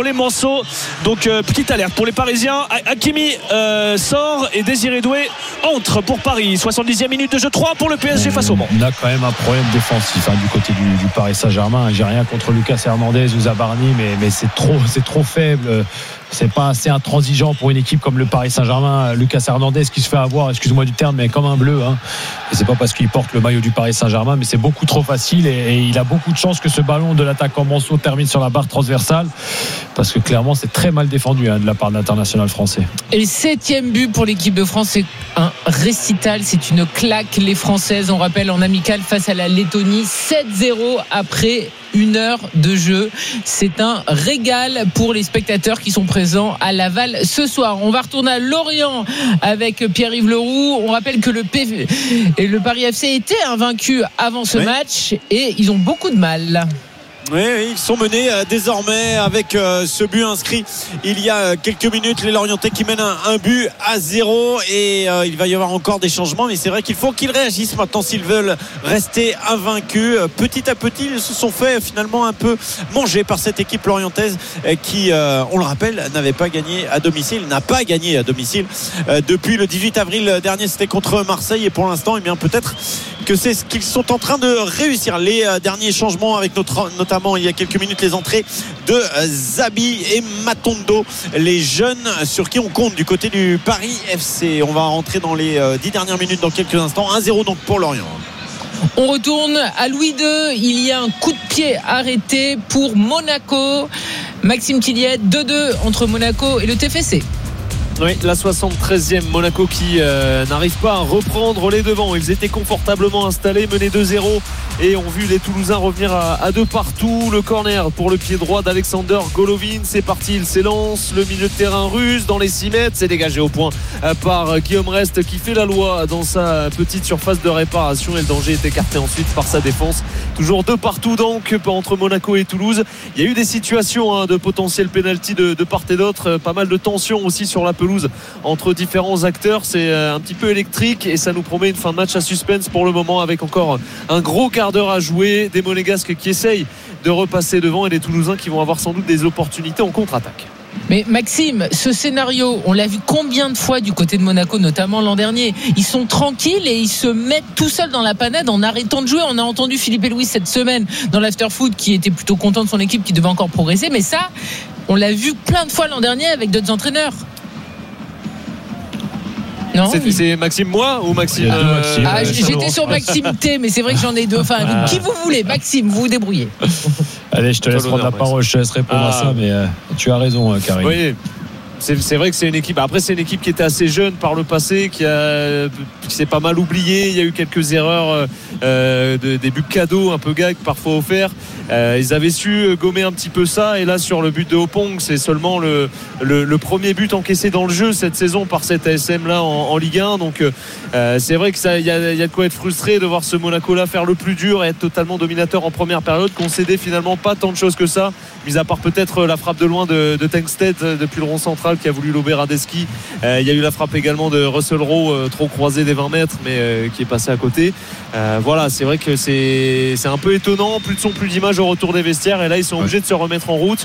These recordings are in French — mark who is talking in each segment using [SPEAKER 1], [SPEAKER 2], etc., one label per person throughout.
[SPEAKER 1] pour les Manceaux. Donc petite alerte pour les Parisiens. Hakimi sort et Désiré Doué entre pour Paris. 70e minute de jeu, 3 pour le PSG face au Mans.
[SPEAKER 2] On a quand même un problème défensif du côté du Paris Saint-Germain. J'ai rien contre Lucas Hernandez ou Zabarni, mais c'est trop faible. C'est pas assez intransigeant pour une équipe comme le Paris Saint-Germain. Lucas Hernandez qui se fait avoir, excuse-moi du terme, mais comme un bleu. Et c'est pas parce qu'il porte le maillot du Paris Saint-Germain, mais c'est beaucoup trop facile et il a beaucoup de chance que ce ballon de l'attaquant Manceau termine sur la barre transversale, parce que clairement c'est très mal défendu de la part de l'international français.
[SPEAKER 3] Et le 7e but pour l'équipe de France, c'est un récital, c'est une claque. Les Françaises, on rappelle, en amical face à la Lettonie, 7-0 après 1 heure de jeu. C'est un régal pour les spectateurs qui sont présents à Laval ce soir. On va retourner à Lorient avec Pierre-Yves Leroux. On rappelle que le Paris FC était invaincu avant ce match et ils ont beaucoup de mal.
[SPEAKER 4] Oui, ils sont menés désormais avec ce but inscrit il y a quelques minutes. Les Lorientais qui mènent un but à 0 et il va y avoir encore des changements, mais c'est vrai qu'il faut qu'ils réagissent maintenant s'ils veulent rester invaincus. Petit à petit, ils se sont fait finalement un peu manger par cette équipe lorientaise qui, on le rappelle, n'a pas gagné à domicile depuis le 18 avril dernier. C'était contre Marseille et pour l'instant, eh bien, peut-être que c'est ce qu'ils sont en train de réussir. Les derniers changements avec notamment il y a quelques minutes les entrées de Zabi et Matondo, les jeunes sur qui on compte du côté du Paris FC. On va rentrer dans les 10 dernières minutes dans quelques instants. 1-0 donc pour Lorient.
[SPEAKER 3] On retourne à Louis II. Il y a un coup de pied arrêté pour Monaco. Maxime Tilliet, 2-2 entre Monaco et le TFC.
[SPEAKER 1] Oui, la 73e, Monaco qui n'arrive pas à reprendre les devants. Ils étaient confortablement installés, menés 2-0 et ont vu les Toulousains revenir à 2 partout. Le corner pour le pied droit d'Alexander Golovin, c'est parti, il s'élance. Le milieu de terrain russe dans les 6 mètres, c'est dégagé au point par Guillaume Rest qui fait la loi dans sa petite surface de réparation et le danger est écarté ensuite par sa défense. Toujours 2 partout donc entre Monaco et Toulouse. Il y a eu des situations de potentiel pénalty de part et d'autre, pas mal de tensions aussi sur la pelouse entre différents acteurs. C'est un petit peu électrique et ça nous promet une fin de match à suspense pour le moment, avec encore un gros quart d'heure à jouer. Des Monégasques qui essayent de repasser devant et des Toulousains qui vont avoir sans doute des opportunités en contre-attaque.
[SPEAKER 3] Mais Maxime, ce scénario, on l'a vu combien de fois du côté de Monaco, notamment l'an dernier. Ils sont tranquilles et ils se mettent tout seuls dans la panade en arrêtant de jouer. On a entendu Philippe Louis cette semaine dans l'after-foot qui était plutôt content de son équipe, qui devait encore progresser. Mais ça, on l'a vu plein de fois l'an dernier avec d'autres entraîneurs. Non,
[SPEAKER 1] c'est Maxime moi ou Maxime,
[SPEAKER 3] j'étais sur Maxime T, mais c'est vrai que j'en ai 2. Enfin, qui vous voulez, Maxime, vous vous débrouillez.
[SPEAKER 2] Allez, je te laisse prendre la parole, je te laisse répondre à ça, mais tu as raison, Karim.
[SPEAKER 1] Oui. C'est vrai que c'est une équipe. Après, c'est une équipe qui était assez jeune par le passé, qui s'est pas mal oubliée. Il y a eu quelques erreurs, des buts cadeaux, un peu gag parfois offerts. Ils avaient su gommer un petit peu ça. Et là, sur le but de Opong, c'est seulement le premier but encaissé dans le jeu cette saison par cet ASM là en Ligue 1. Donc, c'est vrai que il y a de quoi être frustré de voir ce Monaco là faire le plus dur et être totalement dominateur en première période, concéder finalement pas tant de choses que ça, mis à part peut-être la frappe de loin de Tengsted depuis le rond central qui a voulu lober Radeski. Il y a eu la frappe également de Russell Rowe, trop croisé des 20 mètres, mais qui est passé à côté. Voilà, c'est vrai que c'est un peu étonnant, plus de son, plus d'image au retour des vestiaires, et là ils sont obligés de se remettre en route.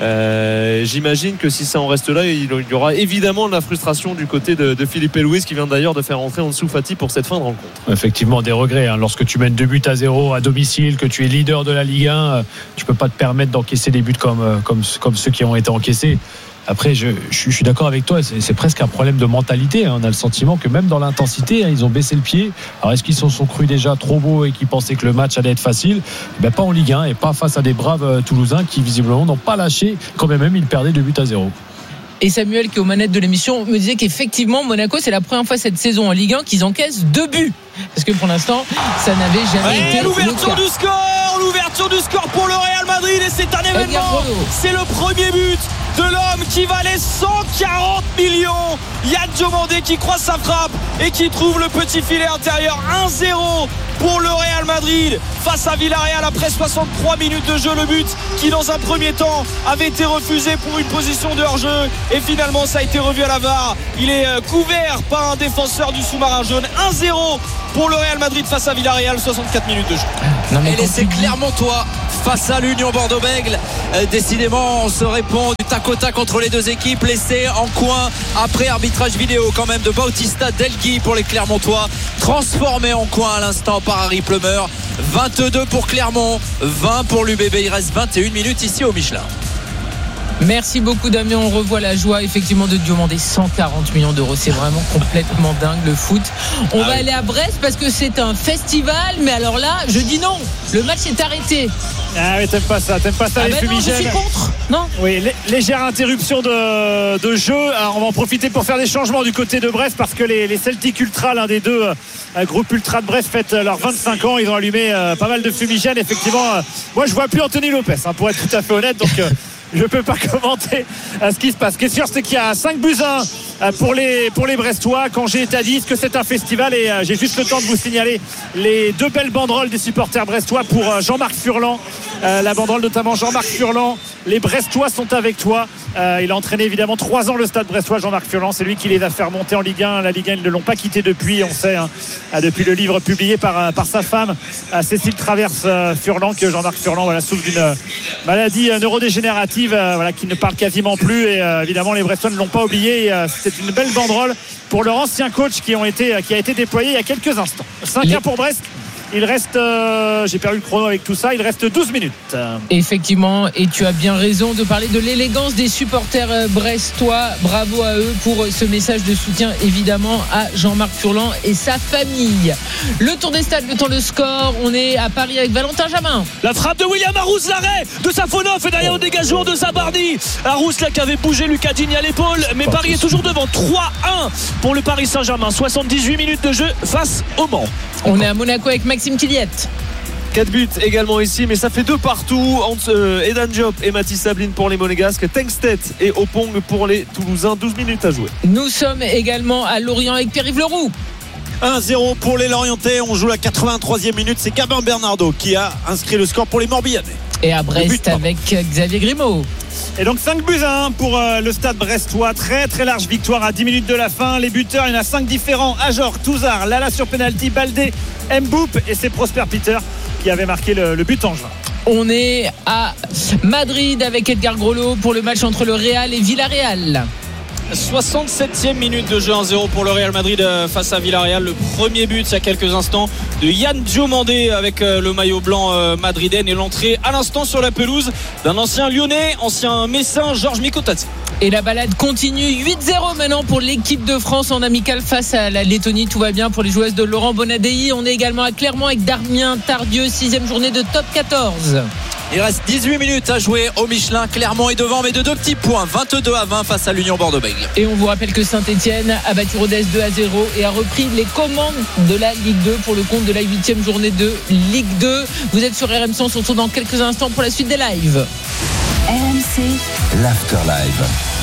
[SPEAKER 1] J'imagine que si ça en reste là, il y aura évidemment de la frustration du côté de Philippe Louis, qui vient d'ailleurs de faire entrer Ansu Fati pour cette fin de rencontre.
[SPEAKER 2] Effectivement, des regrets, lorsque tu mènes 2-0 à domicile, que tu es leader de la Ligue 1, tu peux pas te permettre d'encaisser des buts comme ceux qui ont été encaissés. Après, je suis d'accord avec toi, c'est presque un problème de mentalité. On a le sentiment que même dans l'intensité, ils ont baissé le pied. Alors, est-ce qu'ils se sont crus déjà trop beaux et qu'ils pensaient que le match allait être facile ? Pas en Ligue 1 et pas face à des braves Toulousains qui visiblement n'ont pas lâché, quand même ils perdaient 2-0.
[SPEAKER 3] Et Samuel, qui est aux manettes de l'émission, me disait qu'effectivement Monaco, c'est la première fois cette saison en Ligue 1 qu'ils encaissent 2 buts. Parce que pour l'instant, ça n'avait jamais été
[SPEAKER 4] l'ouverture du score pour le Real Madrid, et c'est un événement. C'est le premier but de l'homme qui valait 140 millions. Yann Diomandé qui croise sa frappe et qui trouve le petit filet intérieur. 1-0 pour le Real Madrid face à Villarreal après 63 minutes de jeu. Le but qui dans un premier temps avait été refusé pour une position de hors-jeu, et finalement ça a été revu à la VAR. Il est couvert par un défenseur du sous-marin jaune. 1-0 pour le Real Madrid face à Villarreal, 64 minutes de jeu.
[SPEAKER 5] Et c'est clairement toi,
[SPEAKER 4] face à l'Union Bordeaux-Bègles. Décidément, on se répond du tac au tac entre les deux équipes. L'essai en coin après arbitrage vidéo quand même de Bautista Delgui pour les Clermontois, transformé en coin à l'instant par Harry Plummer. 22 pour Clermont, 20 pour l'UBB. Il reste 21 minutes ici au Michelin.
[SPEAKER 3] Merci beaucoup Damien, on revoit la joie effectivement de Diomandé, 140 millions d'euros, c'est vraiment complètement dingue le foot. On va aller à Brest parce que c'est un festival, mais alors là je dis non, le match est arrêté.
[SPEAKER 5] Ah oui, t'aimes pas ça les fumigènes.
[SPEAKER 3] Je suis contre, non.
[SPEAKER 5] Oui, légère interruption de jeu. Alors on va en profiter pour faire des changements du côté de Brest parce que les Celtic Ultra, l'un des deux groupes Ultra de Brest, fêtent leurs 25 ans. Ils ont allumé pas mal de fumigènes. Effectivement, moi je vois plus Anthony Lopez, pour être tout à fait honnête, donc je peux pas commenter ce qui se passe. Ce qui est sûr, c'est qu'il y a 5-1 pour les Brestois. Quand j'ai été à 10, que c'est un festival, et j'ai juste le temps de vous signaler les deux belles banderoles des supporters brestois pour Jean-Marc Furlan. La banderole notamment Jean-Marc Furlan, les Brestois sont avec toi. Il a entraîné évidemment 3 ans le Stade Brestois, Jean-Marc Furlan. C'est lui qui les a fait remonter en Ligue 1. La Ligue 1, ils ne l'ont pas quitté depuis, on sait, depuis le livre publié par sa femme Cécile Traverse Furlan, que Jean-Marc Furlan souffre d'une maladie neurodégénérative qui ne parle quasiment plus, et évidemment les Brestois ne l'ont pas oublié. C'est une belle banderole pour leur ancien coach qui a été déployé il y a quelques instants. 5-1 pour Brest. Il reste, j'ai perdu le chrono avec tout ça, il reste 12 minutes.
[SPEAKER 3] Effectivement, et tu as bien raison de parler de l'élégance des supporters brestois. Bravo à eux pour ce message de soutien évidemment à Jean-Marc Furlan et sa famille. Le tour des stades, le temps de score, on est à Paris avec Valentin Jamin.
[SPEAKER 4] La frappe de William Arous, l'arrêt de Safonov et derrière au dégagement de Zabarni. Arous là qui avait bougé Lucas Digne à l'épaule, mais Paris est toujours devant. 3-1 pour le Paris Saint-Germain. 78 minutes de jeu face au Mans.
[SPEAKER 3] On est à Monaco avec Maxime Killiette.
[SPEAKER 1] 4 buts également ici, mais ça fait 2 partout entre Edan Diop et Mathis Sablin pour les Monégasques, Tengstedt et Opong pour les Toulousains. 12 minutes à jouer.
[SPEAKER 3] Nous sommes également à Lorient avec Pierre-Yves Leroux.
[SPEAKER 4] 1-0 pour les Lorientais. On joue la 83e minute. C'est Gabin Bernardo qui a inscrit le score pour les Morbihanais.
[SPEAKER 3] Et à Brest avec Xavier Grimaud.
[SPEAKER 5] Et donc 5-1 pour le Stade brestois. Très très large victoire à 10 minutes de la fin. Les buteurs, il y en a 5 différents: Ajor, Touzard, Lala sur penalty, Baldé, Mboup, et c'est Prosper Peter qui avait marqué le but en juin.
[SPEAKER 3] On est à Madrid avec Edgar Groslo pour le match entre le Real et Villarreal.
[SPEAKER 4] 67e minute de jeu, 1-0 pour le Real Madrid face à Villarreal. Le premier but il y a quelques instants de Yann Diomandé avec le maillot blanc madrilène, et l'entrée à l'instant sur la pelouse d'un ancien Lyonnais, ancien Messin, Georges Mikotadze.
[SPEAKER 3] Et la balade continue, 8-0 maintenant pour l'équipe de France en amical face à la Lettonie. Tout va bien pour les joueuses de Laurent Bonadei. On est également à Clermont avec Darmien Tardieu, 6e journée de top 14.
[SPEAKER 4] Il reste 18 minutes à jouer au Michelin. Clermont est devant, mais de 2 petits points, 22-20 face à l'Union Bordeaux-Bègles.
[SPEAKER 3] Et on vous rappelle que Saint-Etienne a battu Rodez 2-0 et a repris les commandes de la Ligue 2 pour le compte de la 8e journée de Ligue 2. Vous êtes sur RMC, on se retrouve dans quelques instants pour la suite des lives.
[SPEAKER 6] RMC, l'Afterlive.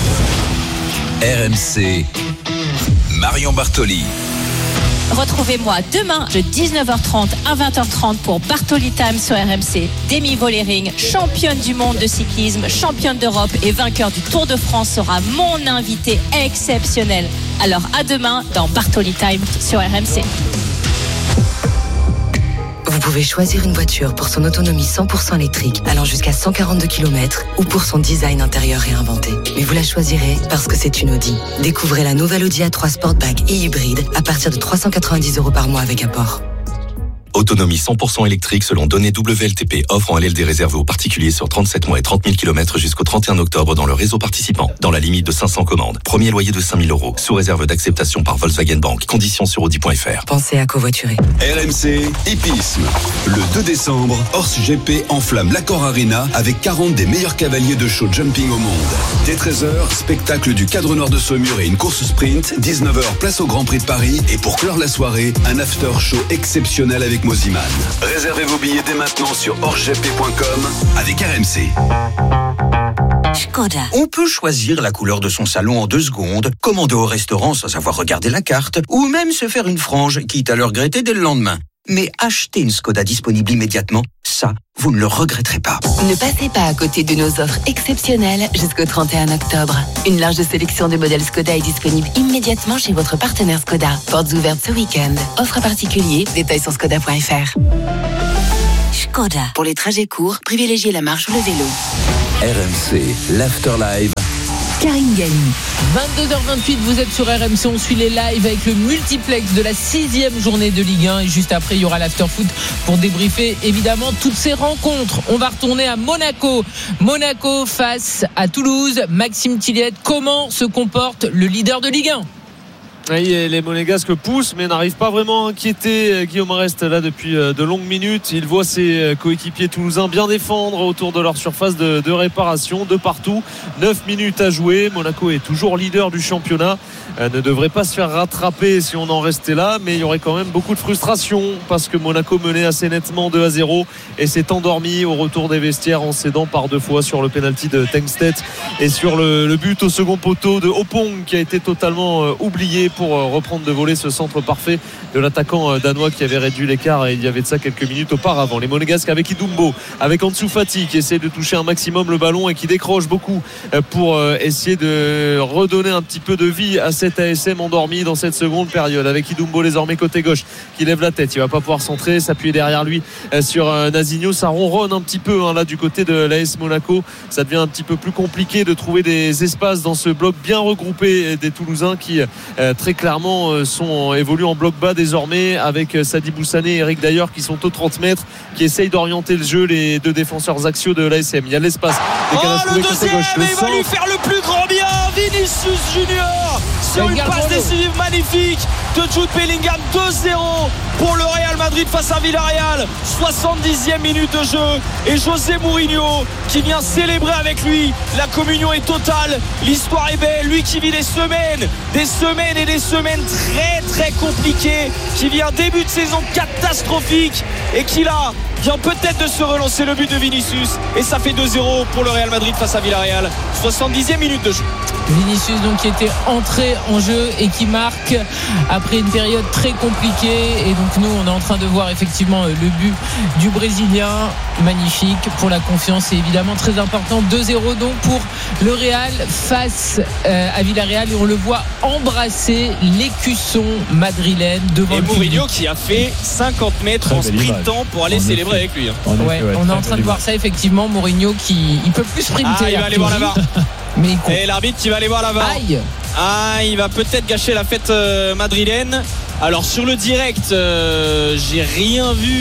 [SPEAKER 6] RMC, Marion Bartoli.
[SPEAKER 7] Retrouvez-moi demain de 19h30 à 20h30 pour Bartoli Time sur RMC. Demi Vollering, championne du monde de cyclisme, championne d'Europe et vainqueur du Tour de France, sera mon invité exceptionnel. Alors à demain dans Bartoli Time sur RMC.
[SPEAKER 8] Vous pouvez choisir une voiture pour son autonomie 100% électrique allant jusqu'à 142 km ou pour son design intérieur réinventé. Mais vous la choisirez parce que c'est une Audi. Découvrez la nouvelle Audi A3 Sportback et hybride à partir de 390 € par mois avec apport.
[SPEAKER 6] Autonomie 100% électrique selon données WLTP. Offre en LLD réservée aux particuliers sur 37 mois et 30 000 km jusqu'au 31 octobre dans le réseau participant. Dans la limite de 500 commandes. Premier loyer de 5 000 €. Sous réserve d'acceptation par Volkswagen Bank. Conditions sur Audi.fr.
[SPEAKER 8] Pensez à covoiturer.
[SPEAKER 9] RMC Hippisme. Le 2 décembre, Horse GP enflamme l'Accor Arena avec 40 des meilleurs cavaliers de show jumping au monde. Dès 13h, spectacle du Cadre Noir de Saumur et une course sprint. 19h, place au Grand Prix de Paris. Et pour clore la soirée, un after show exceptionnel avec Moziman. Réservez vos billets dès maintenant sur horsegp.com avec RMC.
[SPEAKER 10] Skoda. On peut choisir la couleur de son salon en 2 secondes, commander au restaurant sans avoir regardé la carte, ou même se faire une frange, quitte à le regretter dès le lendemain. Mais acheter une Skoda disponible immédiatement, ça, vous ne le regretterez pas.
[SPEAKER 8] Ne passez pas à côté de nos offres exceptionnelles jusqu'au 31 octobre. Une large sélection de modèles Skoda est disponible immédiatement chez votre partenaire Skoda. Portes ouvertes ce week-end. Offre particulier, détails sur skoda.fr. Skoda. Pour les trajets courts, privilégiez la marche ou le vélo.
[SPEAKER 9] RMC, l'Afterlive.
[SPEAKER 3] Karine Galli. 22h28, vous êtes sur RMC, on suit les lives avec le multiplex de la 6e journée de Ligue 1 et juste après il y aura l'afterfoot pour débriefer évidemment toutes ces rencontres. On va retourner à Monaco face à Toulouse. Maxime Tilliette, comment se comporte le leader de Ligue 1?
[SPEAKER 1] Les Monégasques poussent mais n'arrivent pas vraiment à inquiéter. Guillaume reste là depuis de longues minutes. Il voit ses coéquipiers toulousains bien défendre autour de leur surface de réparation de partout. 9 minutes à jouer. Monaco est toujours leader du championnat. Ne devrait pas se faire rattraper si on en restait là, mais il y aurait quand même beaucoup de frustration parce que Monaco menait assez nettement 2-0 et s'est endormi au retour des vestiaires en cédant par 2 fois sur le pénalty de Tengstedt et sur le but au second poteau de Opong qui a été totalement oublié pour reprendre de voler ce centre parfait de l'attaquant danois qui avait réduit l'écart et il y avait de ça quelques minutes auparavant. Les Monégasques avec Idumbo, avec Ansu Fati qui essaie de toucher un maximum le ballon et qui décroche beaucoup pour essayer de redonner un petit peu de vie à cette ASM endormi dans cette seconde période, avec Idumbo désormais côté gauche qui lève la tête, il va pas pouvoir centrer, s'appuyer derrière lui sur Nazinho. Ça ronronne un petit peu là du côté de l'AS Monaco, ça devient un petit peu plus compliqué de trouver des espaces dans ce bloc bien regroupé des Toulousains qui très clairement évoluent en bloc bas désormais avec Sadi Boussané et Eric Dayer qui sont aux 30 mètres, qui essayent d'orienter le jeu, les deux défenseurs axiaux de l'ASM. Il y a l'espace.
[SPEAKER 4] Le deuxième, il va lui faire le plus grand bien, Vinicius Junior sur une passe décisive magnifique de Jude Bellingham. 2-0 pour le Real Madrid face à Villarreal. 70e minute de jeu et José Mourinho qui vient célébrer avec lui. La communion est totale, l'histoire est belle. Lui qui vit des semaines et des semaines très très compliquées, qui vit un début de saison catastrophique et qui là vient peut-être de se relancer. Le but de Vinicius et ça fait 2-0 pour le Real Madrid face à Villarreal. 70e minute de jeu.
[SPEAKER 3] Vinicius donc qui était entré en jeu et qui marque après une période très compliquée, et donc nous on est en train de voir effectivement le but du Brésilien, magnifique pour la confiance et évidemment très important. 2-0 donc pour le Real face à Villarreal, et on le voit embrasser l'écusson madrilène devant
[SPEAKER 4] et
[SPEAKER 3] le
[SPEAKER 4] Mourinho
[SPEAKER 3] public.
[SPEAKER 4] qui a fait 50 mètres en sprintant pour aller célébrer avec lui.
[SPEAKER 3] On est en train de voir ça effectivement. Mourinho qui il peut plus sprinter.
[SPEAKER 4] Il va aller voir là-bas.
[SPEAKER 3] Mais
[SPEAKER 4] et l'arbitre qui va aller voir là-bas. Il va peut-être gâcher la fête madrilène. Alors sur le direct, j'ai rien vu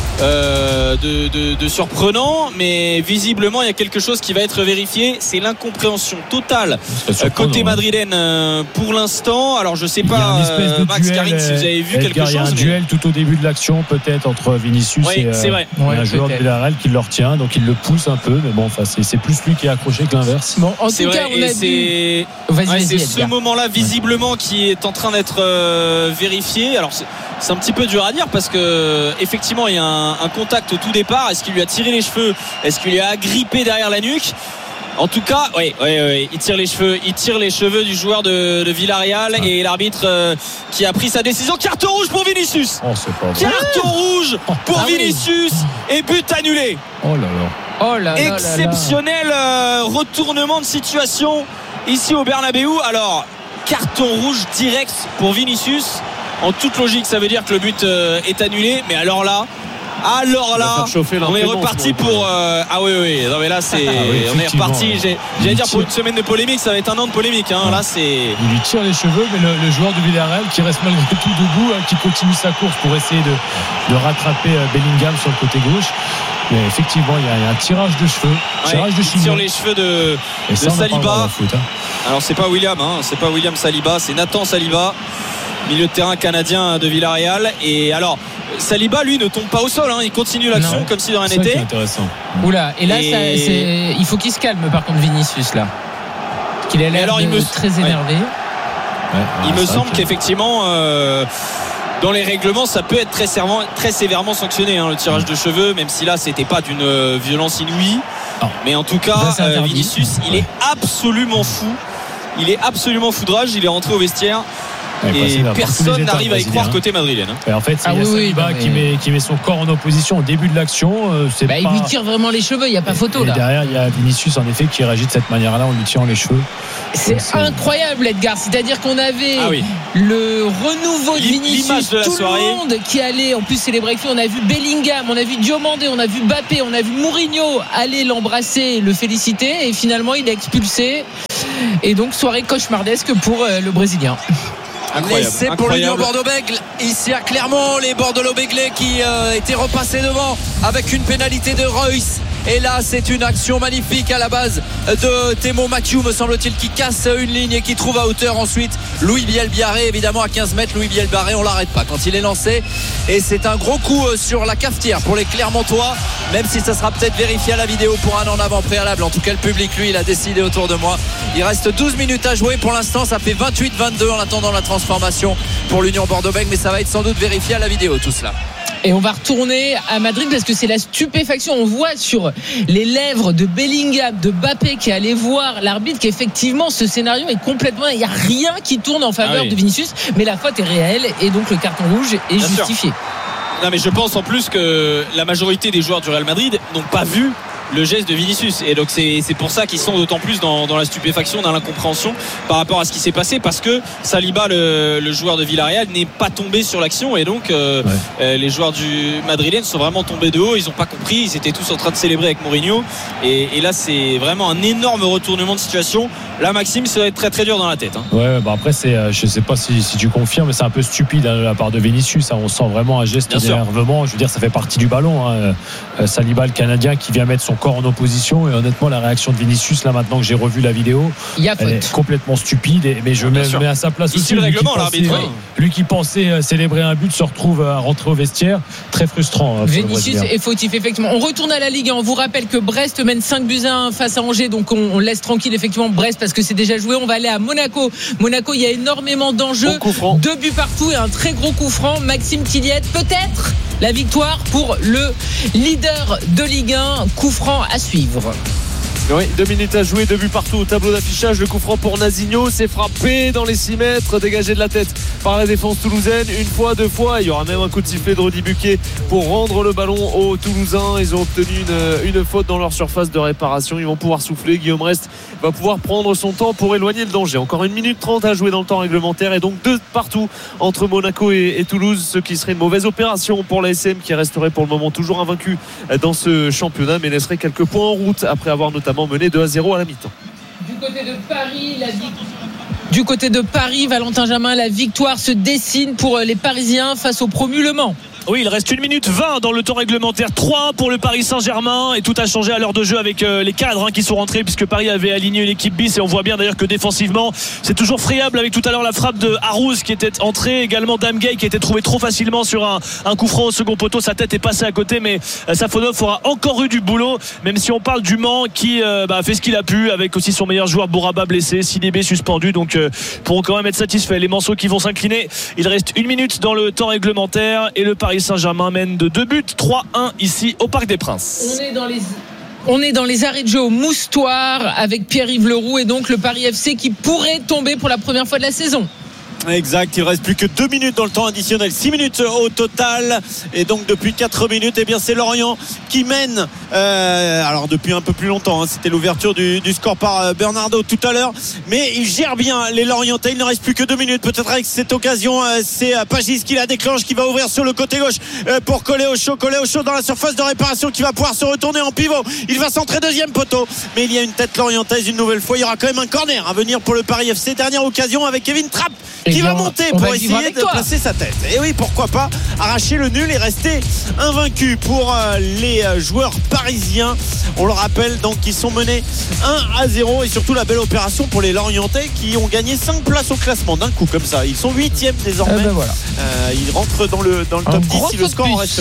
[SPEAKER 4] de surprenant, mais visiblement il y a quelque chose qui va être vérifié. C'est l'incompréhension totale côté madrilène pour l'instant. Alors je sais pas, Max, Karine, si vous avez vu quelque chose.
[SPEAKER 2] Il y a un duel tout au début de l'action peut-être entre Vinicius et un joueur de Villarreal qui le retient, donc il le pousse un peu, mais bon, enfin c'est plus lui qui est accroché que l'inverse.
[SPEAKER 3] Bon, en tout cas, on a
[SPEAKER 4] c'est ce moment-là visiblement qui est en train d'être vérifié. Alors c'est un petit peu dur à dire parce que effectivement il y a un contact au tout départ. Est-ce qu'il lui a tiré les cheveux? Est-ce qu'il lui a agrippé derrière la nuque? En tout cas, il tire les cheveux du joueur de Villarreal et l'arbitre qui a pris sa décision. Carton rouge pour Vinicius. Carton rouge pour Vinicius et but annulé. Exceptionnel retournement de situation ici au Bernabéu. Alors carton rouge direct pour Vinicius. En toute logique, ça veut dire que le but est annulé. Mais alors là, on est reparti pour. Non mais là on est reparti. J'allais dire pour une semaine de polémique, ça va être un an de polémique. Là c'est.
[SPEAKER 2] Il lui tire les cheveux, mais le joueur de Villarreal qui reste malgré tout debout, qui continue sa course pour essayer de rattraper Bellingham sur le côté gauche. Mais effectivement, il y a un tirage de cheveux,
[SPEAKER 4] il tire les cheveux de Saliba. Alors c'est pas William, c'est pas William Saliba, c'est Nathan Saliba, milieu de terrain canadien de Villarreal. Et alors Saliba lui ne tombe pas au sol, il continue l'action comme si de rien n'était.
[SPEAKER 2] Intéressant.
[SPEAKER 3] Oula, et là il faut qu'il se calme par contre Vinicius là. Qu'il a l'air très énervé.
[SPEAKER 4] Il me semble qu'effectivement dans les règlements ça peut être très sévèrement sanctionné, le tirage de cheveux, même si là c'était pas d'une violence inouïe. Mais en tout cas Vinicius il est absolument fou. Il est absolument foudrage. Il est rentré au vestiaire
[SPEAKER 11] et personne n'arrive à y croire côté madrilène.
[SPEAKER 2] Et en fait, c'est Saliba qui met son corps en opposition au début de l'action.
[SPEAKER 3] Il lui tire vraiment les cheveux, il n'y a pas photo là.
[SPEAKER 2] Derrière, il y a Vinicius en effet qui réagit de cette manière-là en lui tirant les cheveux.
[SPEAKER 3] C'est incroyable, Edgar. C'est-à-dire qu'on avait le renouveau de Vinicius,
[SPEAKER 11] de
[SPEAKER 3] tout le monde qui allait en plus célébrer avec lui. On a vu Bellingham, on a vu Diomandé, on a vu Mbappé, on a vu Mourinho aller l'embrasser, le féliciter, et finalement il est expulsé. Et donc soirée cauchemardesque pour le Brésilien.
[SPEAKER 4] L'essai pour l'Union Bordeaux-Bègles ici à Clermont, les Bordelais qui étaient repassés devant avec une pénalité de Reus. Et là c'est une action magnifique à la base de Thémo Mathieu, me semble-t-il, qui casse une ligne et qui trouve à hauteur ensuite Louis Bielbarré, évidemment à 15 mètres. Louis Bielbarré, on l'arrête pas quand il est lancé, et c'est un gros coup sur la cafetière pour les Clermontois, même si ça sera peut-être vérifié à la vidéo pour un en avant préalable. En tout cas le public, lui, il a décidé autour de moi. Il reste 12 minutes à jouer pour l'instant, ça fait 28-22 en attendant la transformation pour l'Union Bordeaux-Bègles, mais ça va être sans doute vérifié à la vidéo tout cela.
[SPEAKER 3] Et on va retourner à Madrid parce que c'est la stupéfaction. On voit sur les lèvres de Bellingham, de Mbappé qui allait voir l'arbitre qu'effectivement ce scénario est complètement... Il n'y a rien qui tourne en faveur de Vinicius, mais la faute est réelle et donc le carton rouge est justifié.
[SPEAKER 11] Non, mais je pense en plus que la majorité des joueurs du Real Madrid n'ont pas vu le geste de Vinicius, et donc c'est pour ça qu'ils sont d'autant plus dans la stupéfaction, dans l'incompréhension par rapport à ce qui s'est passé, parce que Saliba, le joueur de Villarreal, n'est pas tombé sur l'action, et donc les joueurs du madrilène sont vraiment tombés de haut, ils n'ont pas compris, ils étaient tous en train de célébrer avec Mourinho, et là c'est vraiment un énorme retournement de situation. Là, Maxime, ça va être très très dur dans la tête, hein.
[SPEAKER 2] Après je sais pas si tu confirmes, mais c'est un peu stupide de la part de Vinicius, hein. On sent vraiment un geste d'énervement. Je veux dire, ça fait partie du ballon, hein. Saliba, le Canadien, qui vient mettre son corps en opposition, et honnêtement la réaction de Vinicius là, maintenant que j'ai revu la vidéo, elle est complètement stupide, mais je mets à sa place
[SPEAKER 11] ici aussi le règlement, l'arbitre,
[SPEAKER 2] lui qui pensait célébrer un but se retrouve à rentrer au vestiaire. Très frustrant,
[SPEAKER 3] Vinicius est fautif, effectivement. On retourne à la Ligue 1. On vous rappelle que Brest mène 5-1 face à Angers, donc on laisse tranquille effectivement Brest parce que c'est déjà joué. On va aller à Monaco, il y a énormément d'enjeux, 2 buts partout et un très gros coup franc. Maxime Tilliette, peut-être la victoire pour le leader de Ligue 1. Coup franc à suivre.
[SPEAKER 1] Oui, 2 minutes à jouer, 2 buts partout au tableau d'affichage. Le coup franc pour Nazinho, c'est frappé dans les 6 mètres, dégagé de la tête par la défense toulousaine. 1 fois, 2 fois, il y aura même un coup de sifflet de Rudy Buquet pour rendre le ballon aux Toulousains. Ils ont obtenu une faute dans leur surface de réparation. Ils vont pouvoir souffler. Guillaume Rest va pouvoir prendre son temps pour éloigner le danger. Encore 1 minute 30 à jouer dans le temps réglementaire, et donc 2 partout entre Monaco et Toulouse, ce qui serait une mauvaise opération pour l'ASM, qui resterait pour le moment toujours invaincu dans ce championnat, mais laisserait quelques points en route après avoir notamment mené 2-0 à la mi-temps.
[SPEAKER 3] Du côté de Paris, Valentin Jamin, la victoire se dessine pour les Parisiens face au promu Le Mans.
[SPEAKER 5] Oui, il reste 1 minute 20 dans le temps réglementaire. 3-1 pour le Paris Saint-Germain, et tout a changé à l'heure de jeu avec les cadres qui sont rentrés, puisque Paris avait aligné une équipe bis, et on voit bien d'ailleurs que défensivement c'est toujours friable, avec tout à l'heure la frappe de Harouz qui était entrée, également Damgay qui a été trouvé trop facilement sur un coup franc au second poteau. Sa tête est passée à côté, mais Safonov aura encore eu du boulot, même si on parle du Mans qui fait ce qu'il a pu, avec aussi son meilleur joueur Bouraba blessé, Sidibé suspendu, donc pourront quand même être satisfaits les Manceaux qui vont s'incliner. Il reste 1 minute dans le temps réglementaire, et le Paris Saint-Germain mène de 2 buts, 3-1 ici au Parc des Princes.
[SPEAKER 3] On est dans les arrêts de jeu au Moustoir avec Pierre-Yves Leroux, et donc le Paris FC qui pourrait tomber pour la première fois de la saison.
[SPEAKER 4] Exact, il reste plus que 2 minutes dans le temps additionnel, 6 minutes au total, et donc depuis 4 minutes, c'est Lorient qui mène, alors depuis un peu plus longtemps, c'était l'ouverture du score par Bernardo tout à l'heure, mais il gère bien les Lorientais. Il ne reste plus que 2 minutes, peut-être avec cette occasion, c'est Pagis qui la déclenche, qui va ouvrir sur le côté gauche pour coller au chaud dans la surface de réparation, qui va pouvoir se retourner en pivot. Il va centrer 2e poteau, mais il y a une tête lorientaise une nouvelle fois. Il y aura quand même un corner à venir pour le Paris FC. Dernière occasion avec Kevin Trapp qui va monter pour essayer de placer sa tête. Et oui, pourquoi pas arracher le nul et rester invaincu pour les joueurs parisiens. On le rappelle, donc ils sont menés 1-0, et surtout la belle opération pour les Lorientais qui ont gagné 5 places au classement d'un coup comme ça. Ils sont 8e désormais. Ils rentrent dans le top 10 si le score reste là.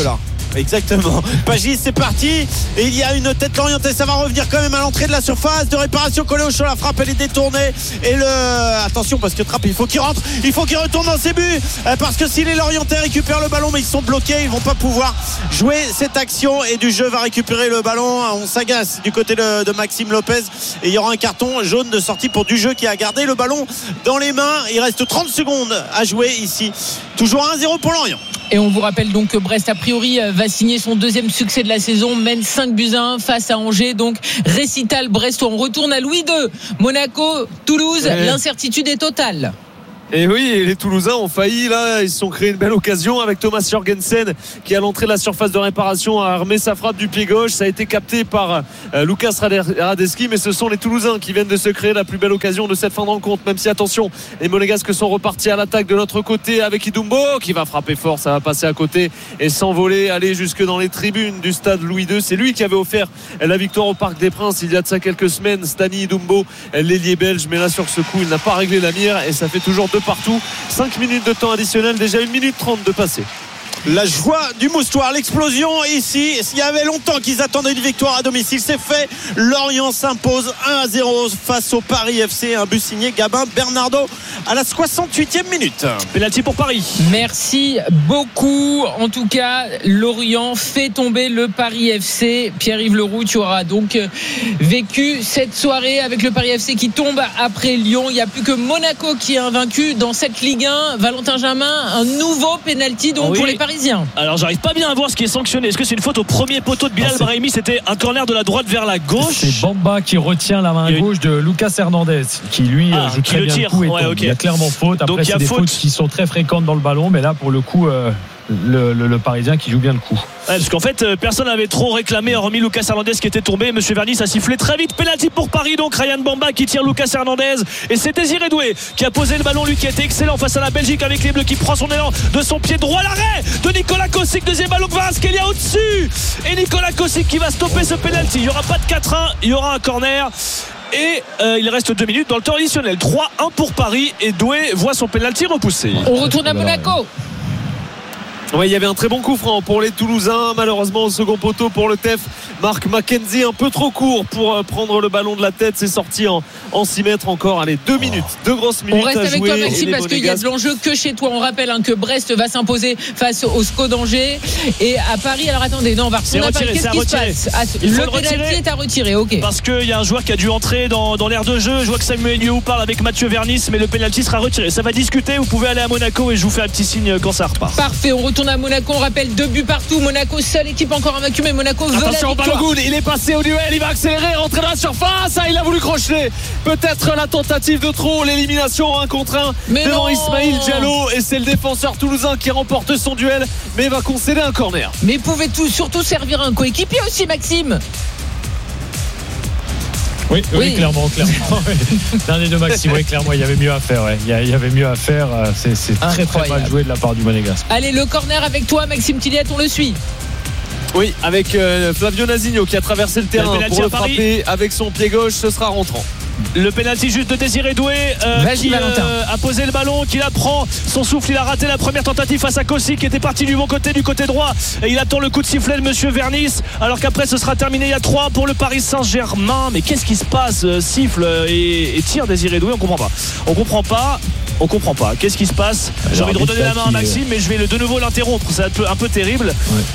[SPEAKER 12] Exactement. Pagis, c'est parti. Et il y a une tête lorientée. Ça va revenir quand même à l'entrée de la surface de réparation. Collé au champ. La frappe, elle est détournée. Et attention, parce que Trapp, il faut qu'il rentre. Il faut qu'il retourne dans ses buts. Parce que si les Lorientais récupèrent le ballon, mais ils sont bloqués, ils vont pas pouvoir jouer cette action. Et du jeu va récupérer le ballon. On s'agace du côté de Maxime Lopez. Et il y aura un carton jaune de sortie pour du jeu qui a gardé le ballon dans les mains. Il reste 30 secondes à jouer ici. Toujours 1-0 pour Lorient.
[SPEAKER 3] Et on vous rappelle donc que Brest a priori va signer son deuxième succès de la saison, mène 5-1 face à Angers. Donc récital brestois. On retourne à Louis II, Monaco, Toulouse. L'incertitude est totale.
[SPEAKER 1] Et oui, les Toulousains ont failli là, ils se sont créés une belle occasion avec Thomas Jørgensen qui à l'entrée de la surface de réparation a armé sa frappe du pied gauche. Ça a été capté par Lucas Radeski, mais ce sont les Toulousains qui viennent de se créer la plus belle occasion de cette fin de rencontre, même si attention, les Monégasques sont repartis à l'attaque de l'autre côté avec Idumbo qui va frapper fort, ça va passer à côté et s'envoler, aller jusque dans les tribunes du stade Louis II. C'est lui qui avait offert la victoire au Parc des Princes il y a de ça quelques semaines, Stani Idumbo, l'ailier belge, mais là sur ce coup il n'a pas réglé la mire et ça fait toujours 2 partout. 5 minutes de temps additionnel, déjà 1 minute 30 de passé.
[SPEAKER 12] La joie du moustoir, l'explosion ici. S'il y avait longtemps qu'ils attendaient une victoire à domicile, c'est fait. Lorient s'impose 1-0 face au Paris FC. Un but signé Gabin Bernardo à la 68e minute.
[SPEAKER 5] Pénalty pour Paris.
[SPEAKER 3] Merci beaucoup. En tout cas, Lorient fait tomber le Paris FC. Pierre-Yves Leroux, tu auras donc vécu cette soirée avec le Paris FC qui tombe après Lyon. Il n'y a plus que Monaco qui est invaincu dans cette Ligue 1. Valentin Jamin, un nouveau pénalty donc pour les Parisiens.
[SPEAKER 5] Alors j'arrive pas bien à voir ce qui est sanctionné. Est-ce que c'est une faute au premier poteau de Bilal Brahimi? C'était un corner de la droite vers la gauche.
[SPEAKER 2] C'est Bamba qui retient la main gauche de Lucas Hernandez qui lui joue très bien le coup. Il y a clairement faute. Après c'est des fautes qui sont très fréquentes dans le ballon, mais là pour le coup le Parisien qui joue bien le coup.
[SPEAKER 5] Parce qu'en fait personne n'avait trop réclamé hormis Lucas Hernandez qui était tombé. Monsieur Vernis a sifflé très vite. Penalty pour Paris, donc Ryan Bamba qui tire Lucas Hernandez et c'est Désiré Doué qui a posé le ballon, lui qui était excellent face à la Belgique avec les Bleus, qui prend son élan de son pied droit. L'arrêt de Nicolas Kosic, deuxième ballon que Kvaratskhelia au-dessus et Nicolas Kosic qui va stopper ce penalty. Il n'y aura pas de 4-1, il y aura un corner. Et il reste 2 minutes dans le temps additionnel. 3-1 pour Paris et Doué voit son penalty repoussé.
[SPEAKER 3] On retourne à Monaco.
[SPEAKER 1] Oui, il y avait un très bon coup franc pour les Toulousains. Malheureusement, au second poteau pour le TEF, Marc McKenzie un peu trop court pour prendre le ballon de la tête. C'est sorti en 6 mètres encore. Allez, 2 minutes, 2 grosses minutes.
[SPEAKER 3] On reste
[SPEAKER 1] à
[SPEAKER 3] avec
[SPEAKER 1] jouer,
[SPEAKER 3] toi, Maxime, parce qu'il y a de l'enjeu que chez toi. On rappelle que Brest va s'imposer face au SCO d'Angers. Et à Paris, alors attendez, non, on va retourner à Paris. Qu'est-ce qui se passe? Le pénalty est à retirer, ok.
[SPEAKER 5] Parce qu'il y a un joueur qui a dû entrer dans l'aire de jeu. Je vois que Samuel Liu parle avec Mathieu Vernis, mais le pénalty sera retiré. Ça va discuter. Vous pouvez aller à Monaco et je vous fais un petit signe quand ça repart.
[SPEAKER 3] Parfait, on retourne à Monaco. On rappelle 2 buts partout. Monaco, seule équipe encore invaincue, mais Monaco veut la victoire.
[SPEAKER 1] Balogun, il est passé au duel, il va accélérer, rentrer dans la surface. Il a voulu crocheter. Peut-être la tentative de trop, l'élimination 1 contre 1 devant Ismaïl Diallo. Et c'est le défenseur toulousain qui remporte son duel, mais va concéder un corner.
[SPEAKER 3] Mais pouvait surtout servir un coéquipier aussi, Maxime.
[SPEAKER 2] Oui, clairement. L'un des deux Maxime, oui, clairement, il y avait mieux à faire. Il y avait mieux à faire. C'est très mal joué de la part du Monégasque.
[SPEAKER 3] Allez, le corner avec toi, Maxime Tilliette, on le suit.
[SPEAKER 1] Oui, avec Flavio Nasigno qui a traversé le terrain pour le frapper avec son pied gauche, ce sera rentrant.
[SPEAKER 5] Le pénalty juste de Désiré Doué qui a posé le ballon, qui la prend, son souffle, il a raté la première tentative face à Kossi qui était parti du côté droit et il attend le coup de sifflet de monsieur Vernis, alors qu'après ce sera terminé. Il y a 3 pour le Paris Saint-Germain. Mais qu'est-ce qui se passe? Siffle et tire Désiré Doué, on comprend pas. Qu'est-ce qui se passe? J'ai envie de redonner la main à Maxime, mais je vais de nouveau l'interrompre. C'est un peu terrible.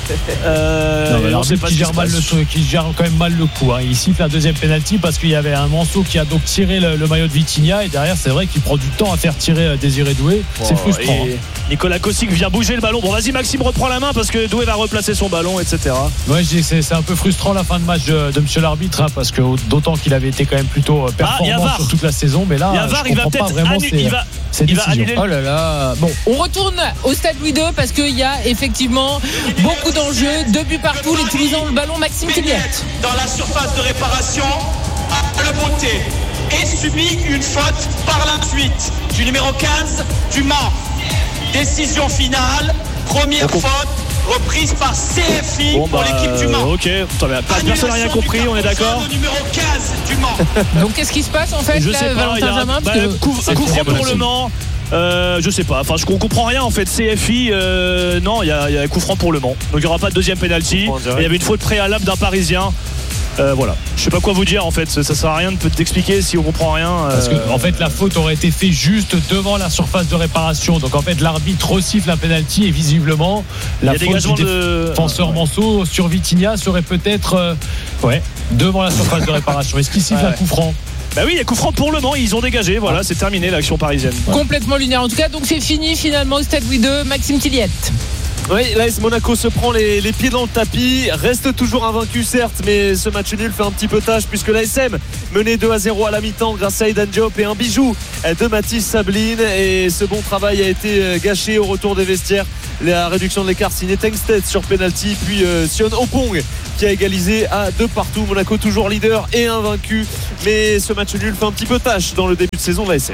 [SPEAKER 2] Qui gère quand même mal le coup. Il siffle un deuxième penalty parce qu'il y avait un Manceau qui a donc tiré le maillot de Vitinha et derrière c'est vrai qu'il prend du temps à faire tirer Désiré Doué. C'est frustrant.
[SPEAKER 5] Nicolas Kosic vient bouger le ballon. Bon, vas-y Maxime, reprends la main parce que Doué va replacer son ballon, etc.
[SPEAKER 2] Ouais, je dis c'est un peu frustrant la fin de match de monsieur l'arbitre, parce que d'autant qu'il avait été quand même plutôt performant sur toute la saison, mais là je comprends pas vraiment cette décision.
[SPEAKER 3] Oh là là. Bon, on retourne au stade Louis II parce qu'il y a effectivement beaucoup d'enjeux. 2 buts partout, les Toulousains ont le ballon. Maxime Tilliette
[SPEAKER 13] dans la surface de réparation à le beauté et subit une faute par la suite du numéro 15 du Mans. Décision finale, première faute reprise par CFI pour l'équipe du Mans.
[SPEAKER 5] Ok, personne n'a rien compris, on est d'accord.
[SPEAKER 13] Le numéro 15 du Mans.
[SPEAKER 3] Donc qu'est-ce qui se passe en fait?
[SPEAKER 5] Je sais pas, Valentin Jamin, coup franc pour le Mans.
[SPEAKER 14] Je sais pas, enfin je comprends rien en fait. CFI, non, il y a un coup franc pour Le Mans, donc il n'y aura pas de deuxième penalty. Il y avait une faute préalable d'un Parisien. Voilà, je sais pas quoi vous dire en fait, ça sert à rien de t'expliquer si on comprend rien.
[SPEAKER 2] Parce que en fait la faute aurait été faite juste devant la surface de réparation, donc en fait l'arbitre resiffle un penalty et visiblement la faute du défenseur Manceau sur Vitinha serait peut-être devant la surface de réparation. Est-ce qu'il siffle un coup franc?
[SPEAKER 14] Bah oui, il y a coup franc pour Le Mans, ils ont dégagé, voilà, c'est terminé l'action parisienne.
[SPEAKER 3] Complètement lunaire en tout cas, donc c'est fini finalement au Stade Louis II. Maxime Tilliette.
[SPEAKER 1] Oui, l'AS Monaco se prend les pieds dans le tapis, reste toujours invaincu certes, mais ce match nul fait un petit peu tâche puisque l'ASM menait 2-0 à la mi-temps grâce à Aidan Diop et un bijou de Mathis Sabline, et ce bon travail a été gâché au retour des vestiaires. La réduction de l'écart signée Tengsted sur penalty, puis Sion Opong qui a égalisé à 2 partout. Monaco toujours leader et invaincu, mais ce match nul fait un petit peu tâche dans le début de saison de l'ASM.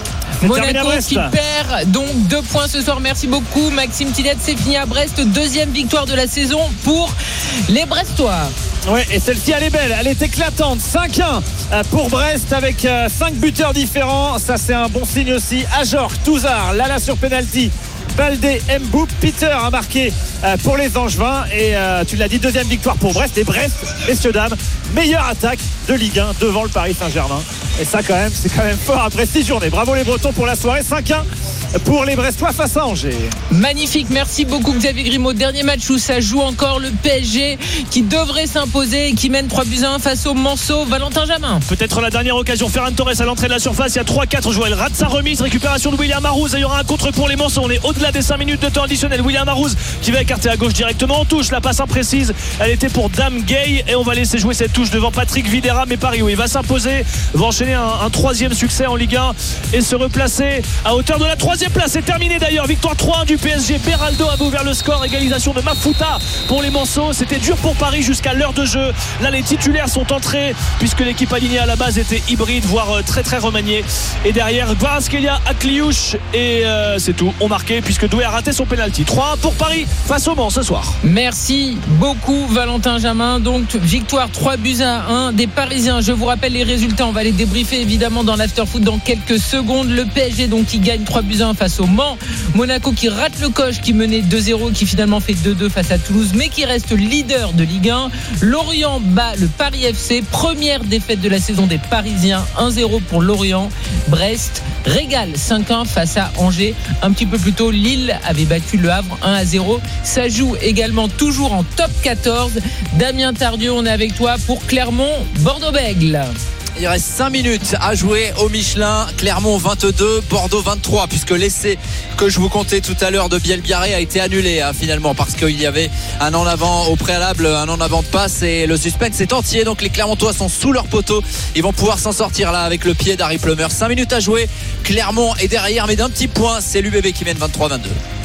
[SPEAKER 3] Monaco qui perd donc 2 points ce soir. Merci beaucoup Maxime Tilliette. C'est fini à Brest, 2e victoire de la saison pour les Brestois.
[SPEAKER 5] Ouais, et celle-ci elle est belle, elle est éclatante. 5-1 pour Brest avec 5 buteurs différents. Ça c'est un bon signe aussi. Ajor, Touzard, Lala sur penalty, Baldé, Mboup, Peter a marqué pour les Angevins. Et tu l'as dit, 2e victoire pour Brest. Et Brest, messieurs dames, meilleure attaque de Ligue 1 devant le Paris Saint-Germain. Et ça quand même, c'est quand même fort après 6 journées. Bravo les Bretons pour la soirée. 5-1 pour les Brestois face à Angers.
[SPEAKER 3] Magnifique, merci beaucoup Xavier Grimaud. Dernier match où ça joue encore, le PSG qui devrait s'imposer et qui mène 3-1 face au Manceau. Valentin Jamin.
[SPEAKER 14] Peut-être la dernière occasion. Ferran Torres à l'entrée de la surface, il y a 3-4 joueurs. Il rate sa remise, récupération de William Arouz. Il y aura un contre pour les Manceaux. On est au-delà des 5 minutes de temps additionnel. William Arouz qui va écarter à gauche directement en touche. La passe imprécise, elle était pour Dame Gay et on va laisser jouer cette touche devant Patrick Vieira. Mais Paris, oui, il va s'imposer, va enchaîner un 3e succès en Ligue 1 et se replacer à hauteur de la 3e place. C'est terminé d'ailleurs, victoire 3-1 du PSG. Beraldo avait ouvert le score, égalisation de Mafuta pour les Manceaux. C'était dur pour Paris jusqu'à l'heure de jeu. Là les titulaires sont entrés puisque l'équipe alignée à la base était hybride, voire très très remaniée. Et derrière Kvaratskhelia, Akliouche et c'est tout, ont marqué puisque Doué a raté son penalty. 3-1 pour Paris face au Mans ce soir.
[SPEAKER 3] Merci beaucoup Valentin Jamin. Donc victoire 3-1 des Parisiens. Je vous rappelle les résultats, on va les débriefer évidemment dans l'afterfoot dans quelques secondes. Le PSG donc qui gagne 3-1 face au Mans. Monaco qui rate le coche, qui menait 2-0, qui finalement fait 2-2 face à Toulouse, mais qui reste leader de Ligue 1. Lorient bat le Paris FC, première défaite de la saison des Parisiens, 1-0 pour Lorient. Brest régale 5-1 face à Angers. Un petit peu plus tôt, Lille avait battu le Havre 1-0. Ça joue également toujours en top 14. Damien Tardieu, on est avec toi pour Clermont Bordeaux-Bègles.
[SPEAKER 15] Il reste 5 minutes à jouer au Michelin. Clermont 22, Bordeaux 23, puisque l'essai que je vous comptais tout à l'heure de Bielbiarré a été annulé finalement, parce qu'il y avait un en avant au préalable, un en avant de passe, et le suspense est entier. Donc les Clermontois sont sous leur poteau. Ils vont pouvoir s'en sortir là avec le pied d'Harry Plummer. 5 minutes à jouer. Clermont est derrière, mais d'un petit point. C'est l'UBB qui mène 23-22.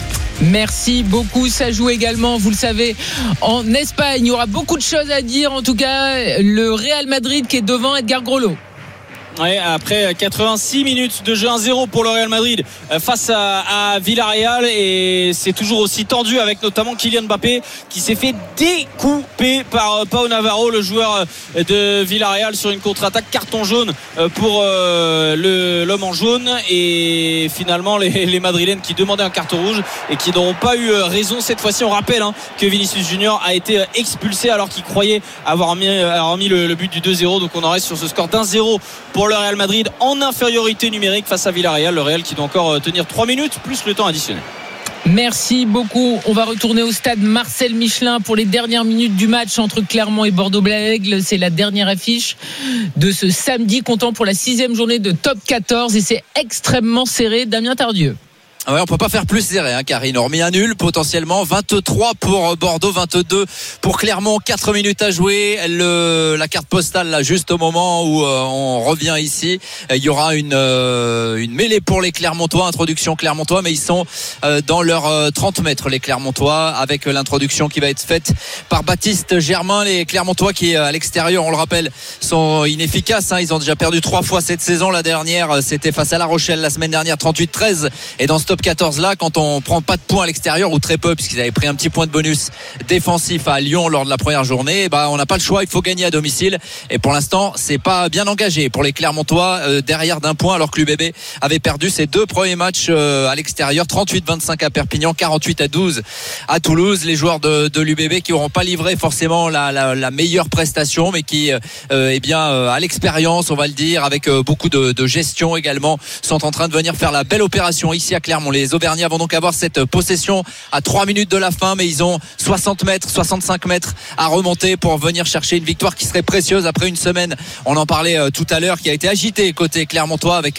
[SPEAKER 3] Merci beaucoup, ça joue également, vous le savez, en Espagne. Il y aura beaucoup de choses à dire. En tout cas, le Real Madrid qui est devant Edgar Groslo.
[SPEAKER 11] Ouais, après 86 minutes de jeu, 1-0 pour le Real Madrid face à Villarreal, et c'est toujours aussi tendu avec notamment Kylian Mbappé qui s'est fait découper par Pau Navarro, le joueur de Villarreal, sur une contre-attaque. Carton jaune pour l'homme en jaune, et finalement les Madrilènes qui demandaient un carton rouge et qui n'auront pas eu raison cette fois-ci. On rappelle que Vinicius Junior a été expulsé alors qu'il croyait avoir mis le but du 2-0, donc on en reste sur ce score d'1-0 pour le Real Madrid en infériorité numérique face à Villarreal. Le Real qui doit encore tenir 3 minutes plus le temps additionnel.
[SPEAKER 3] Merci beaucoup. On va retourner au stade Marcel Michelin pour les dernières minutes du match entre Clermont et Bordeaux-Bègles. C'est la dernière affiche de ce samedi, comptant pour la 6e journée de top 14, et c'est extrêmement serré. Damien Tardieu.
[SPEAKER 15] Ouais, on peut pas faire plus serré, Karine. Hormis un nul, potentiellement 23 pour Bordeaux, 22 pour Clermont. 4 minutes à jouer. La carte postale là, juste au moment où on revient ici. Il y aura une mêlée pour les Clermontois, introduction Clermontois, mais ils sont dans leurs 30 mètres, les Clermontois, avec l'introduction qui va être faite par Baptiste Germain. Les Clermontois qui, à l'extérieur, on le rappelle, sont inefficaces. Ils ont déjà perdu 3 fois cette saison. La dernière, c'était face à La Rochelle la semaine dernière, 38-13. Et dans ce top 14 là, quand on prend pas de points à l'extérieur ou très peu, puisqu'ils avaient pris un petit point de bonus défensif à Lyon lors de la première journée, on n'a pas le choix, il faut gagner à domicile. Et pour l'instant, c'est pas bien engagé pour les Clermontois, derrière d'un point, alors que l'UBB avait perdu ses 2 premiers matchs à l'extérieur, 38-25 à Perpignan, 48-12 à Toulouse. Les joueurs de l'UBB qui n'auront pas livré forcément la meilleure prestation, mais qui à l'expérience, on va le dire, avec beaucoup de gestion également, sont en train de venir faire la belle opération ici à Clermont. Les Auvergnats vont donc avoir cette possession à 3 minutes de la fin, mais ils ont 60 mètres, 65 mètres à remonter pour venir chercher une victoire qui serait précieuse après une semaine, on en parlait tout à l'heure, qui a été agitée côté clermontois avec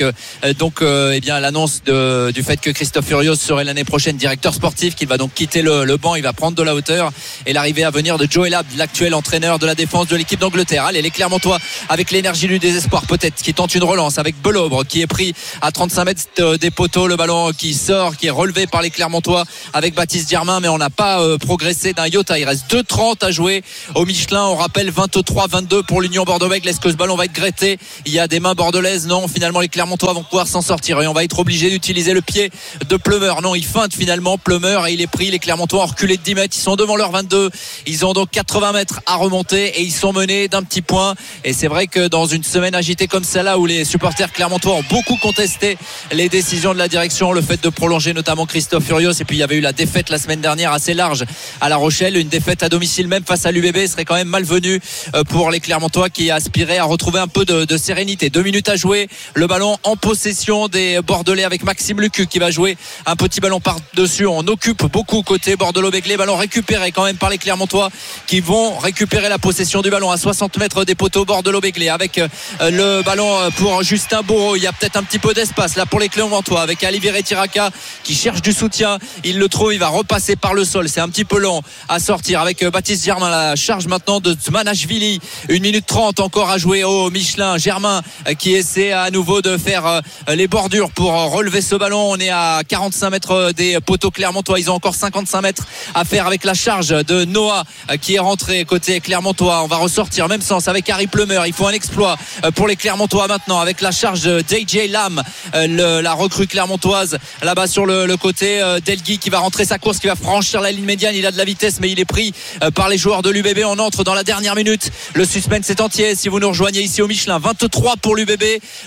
[SPEAKER 15] l'annonce du fait que Christophe Furios serait l'année prochaine directeur sportif, qu'il va donc quitter le banc, il va prendre de la hauteur, et l'arrivée à venir de Joe Elab, l'actuel entraîneur de la défense de l'équipe d'Angleterre. Allez, les Clermontois avec l'énergie du désespoir peut-être, qui tente une relance avec Belobre qui est pris à 35 mètres des poteaux, le ballon qui sort, qui est relevé par les Clermontois avec Baptiste Germain, mais on n'a pas progressé d'un iota. Il reste 2:30 à jouer au Michelin, on rappelle 23-22 pour l'Union Bordeaux-Bègles. Est-ce que ce ballon va être gretté? Il y a des mains bordelaises? Non, finalement les Clermontois vont pouvoir s'en sortir et on va être obligé d'utiliser le pied de Plumeur. Non, il feinte finalement Plumeur et il est pris. Les Clermontois ont reculé de 10 mètres, ils sont devant leur 22, ils ont donc 80 mètres à remonter et ils sont menés d'un petit point. Et c'est vrai que dans une semaine agitée comme celle-là, où les supporters clermontois ont beaucoup contesté les décisions de la direction, le fait de prolonger notamment Christophe Furios, et puis il y avait eu la défaite la semaine dernière assez large à La Rochelle, une défaite à domicile même face à l'UBB serait quand même malvenue pour les Clermontois qui aspiraient à retrouver un peu de sérénité. 2 minutes à jouer, le ballon en possession des Bordelais avec Maxime Lucu qui va jouer un petit ballon par-dessus. On occupe beaucoup côté Bordeaux-Bègles, ballon récupéré quand même par les Clermontois qui vont récupérer la possession du ballon à 60 mètres des poteaux Bordeaux-Bègles avec le ballon pour Justin Bourreau. Il y a peut-être un petit peu d'espace là pour les Clermontois avec Alivier Tiraka qui cherche du soutien, il le trouve, il va repasser par le sol, c'est un petit peu lent à sortir avec Baptiste Germain. La charge maintenant de Zmanashvili, 1 minute 30 encore à jouer au Michelin. Germain qui essaie à nouveau de faire les bordures pour relever ce ballon. On est à 45 mètres des poteaux clermontois, ils ont encore 55 mètres à faire avec la charge de Noah qui est rentré côté clermontois. On va ressortir même sens avec Harry Plumeur, il faut un exploit pour les Clermontois maintenant avec la charge d'AJ Lam, la recrue clermontoise là-bas sur le côté. Delgui qui va rentrer sa course, qui va franchir la ligne médiane, il a de la vitesse mais il est pris par les joueurs de l'UBB. On entre dans la dernière minute, le suspense est entier si vous nous rejoignez ici au Michelin. 23 pour l'UBB,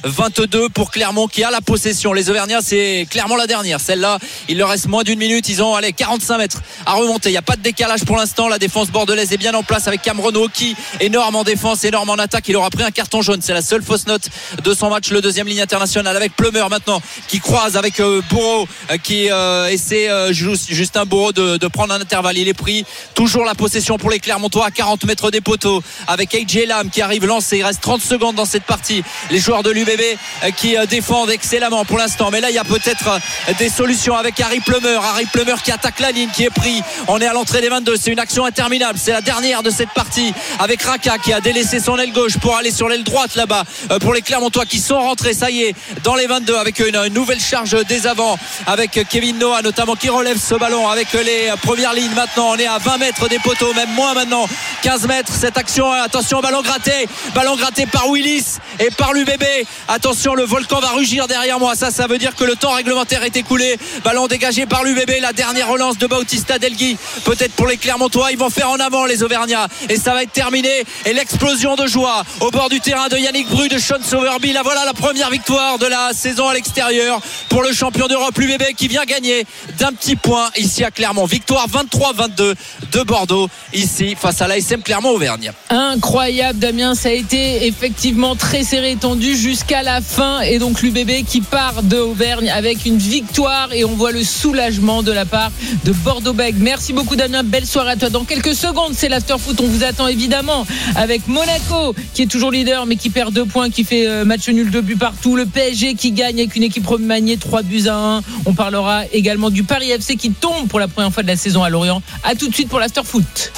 [SPEAKER 15] 22 pour Clermont qui a la possession. Les Auvergnats, c'est clairement la dernière, celle-là il leur reste moins d'1 minute, ils ont 45 mètres à remonter, il n'y a pas de décalage pour l'instant. La défense bordelaise est bien en place avec Cameron qui énorme en défense, énorme en attaque, il aura pris un carton jaune, c'est la seule fausse note de son match, le deuxième ligne internationale avec Plumeur maintenant qui croise avec Bourreau qui essaie Justin Bourreau de prendre un intervalle, il est pris. Toujours la possession pour les Clermontois à 40 mètres des poteaux avec AJ Lam qui arrive lancé. Il reste 30 secondes dans cette partie, les joueurs de l'UBB qui défendent excellemment pour l'instant, mais là il y a peut-être des solutions avec Harry Plumeur qui attaque la ligne, qui est pris. On est à l'entrée des 22, c'est une action interminable, c'est la dernière de cette partie avec Raka qui a délaissé son aile gauche pour aller sur l'aile droite là-bas pour les Clermontois qui sont rentrés, ça y est, dans les 22 avec une nouvelle charge des avants avec Kevin Noah notamment qui relève ce ballon avec les premières lignes. Maintenant on est à 20 mètres des poteaux, même moins maintenant, 15 mètres. Cette action, attention, ballon gratté par Willis et par l'UBB. Attention, le volcan va rugir derrière moi, ça veut dire que le temps réglementaire est écoulé. Ballon dégagé par l'UBB, la dernière relance de Bautista Delgui peut-être pour les Clermontois, ils vont faire en avant les Auvergnats et ça va être terminé. Et l'explosion de joie au bord du terrain de Yannick Bru, de Sean Sowerby, là voilà la première victoire de la saison à l'extérieur pour le champion d'Europe, l'UBB, qui vient gagner d'un petit point ici à Clermont. Victoire 23-22 de Bordeaux ici face à l'ASM Clermont-Auvergne.
[SPEAKER 3] Incroyable Damien, ça a été effectivement très serré, tendu jusqu'à la fin, et donc l'UBB qui part de Auvergne avec une victoire, et on voit le soulagement de la part de Bordeaux-Bègles. Merci beaucoup Damien, belle soirée à toi. Dans quelques secondes c'est l'afterfoot, on vous attend évidemment avec Monaco qui est toujours leader mais qui perd 2 points, qui fait match nul, 2 buts partout. Le PSG qui gagne avec une équipe remaniée, 3-1. On parlera également du Paris FC qui tombe pour la première fois de la saison à Lorient. A tout de suite pour l'afterfoot.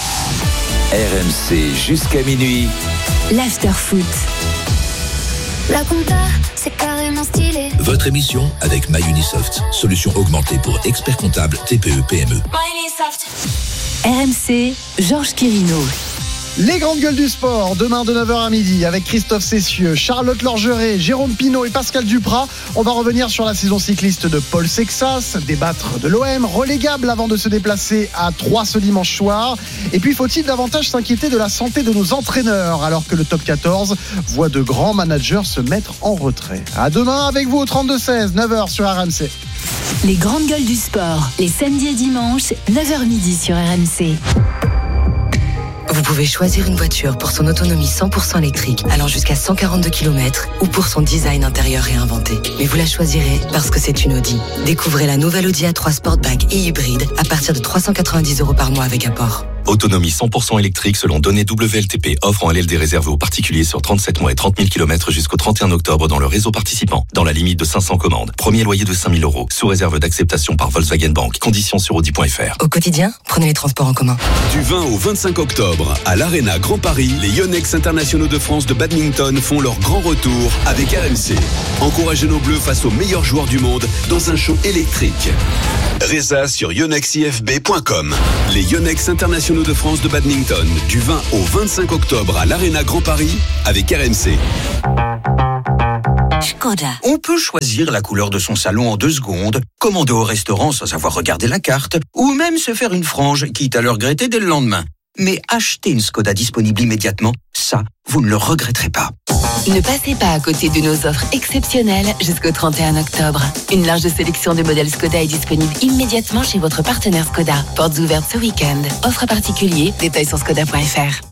[SPEAKER 16] RMC jusqu'à minuit.
[SPEAKER 17] L'afterfoot. La compta, c'est carrément stylé.
[SPEAKER 16] Votre émission avec MyUnisoft, solution augmentée pour experts comptables TPE PME.
[SPEAKER 17] RMC, Georges Quirino.
[SPEAKER 18] Les grandes gueules du sport, demain de 9h à midi, avec Christophe Cessieux, Charlotte Lorgeret, Jérôme Pinault et Pascal Duprat. On va revenir sur la saison cycliste de Paul Sexas, débattre de l'OM, relégable avant de se déplacer à Troyes ce dimanche soir. Et puis, faut-il davantage s'inquiéter de la santé de nos entraîneurs, alors que le top 14 voit de grands managers se mettre en retrait. À demain avec vous au 32-16, 9h sur RMC.
[SPEAKER 19] Les grandes gueules du sport, les samedis et dimanches, 9h midi sur RMC.
[SPEAKER 8] Vous pouvez choisir une voiture pour son autonomie 100% électrique, allant jusqu'à 142 km, ou pour son design intérieur réinventé. Mais vous la choisirez parce que c'est une Audi. Découvrez la nouvelle Audi A3 Sportback et hybride à partir de 390 € par mois avec apport.
[SPEAKER 6] Autonomie 100% électrique selon données WLTP, offre en LLD réservée aux particuliers sur 37 mois et 30 000 km jusqu'au 31 octobre dans le réseau participant, dans la limite de 500 commandes. Premier loyer de 5 000 €, sous réserve d'acceptation par Volkswagen Bank. Conditions sur Audi.fr.
[SPEAKER 8] Au quotidien, prenez les transports en commun.
[SPEAKER 9] Du 20 au 25 octobre, à l'Arena Grand Paris, les Yonex internationaux de France de badminton font leur grand retour avec RMC. Encouragez nos bleus face aux meilleurs joueurs du monde dans un show électrique. Résa sur yonexifb.com. Les Yonex internationaux de France de badminton, du 20 au 25 octobre à l'Arena Grand Paris avec RMC.
[SPEAKER 10] Škoda. On peut choisir la couleur de son salon en 2 secondes, commander au restaurant sans avoir regardé la carte, ou même se faire une frange, quitte à le regretter dès le lendemain. Mais acheter une Škoda disponible immédiatement, ça, vous ne le regretterez pas.
[SPEAKER 8] Ne passez pas à côté de nos offres exceptionnelles jusqu'au 31 octobre. Une large sélection de modèles Škoda est disponible immédiatement chez votre partenaire Škoda. Portes ouvertes ce week-end. Offre à particulier, détails sur škoda.fr.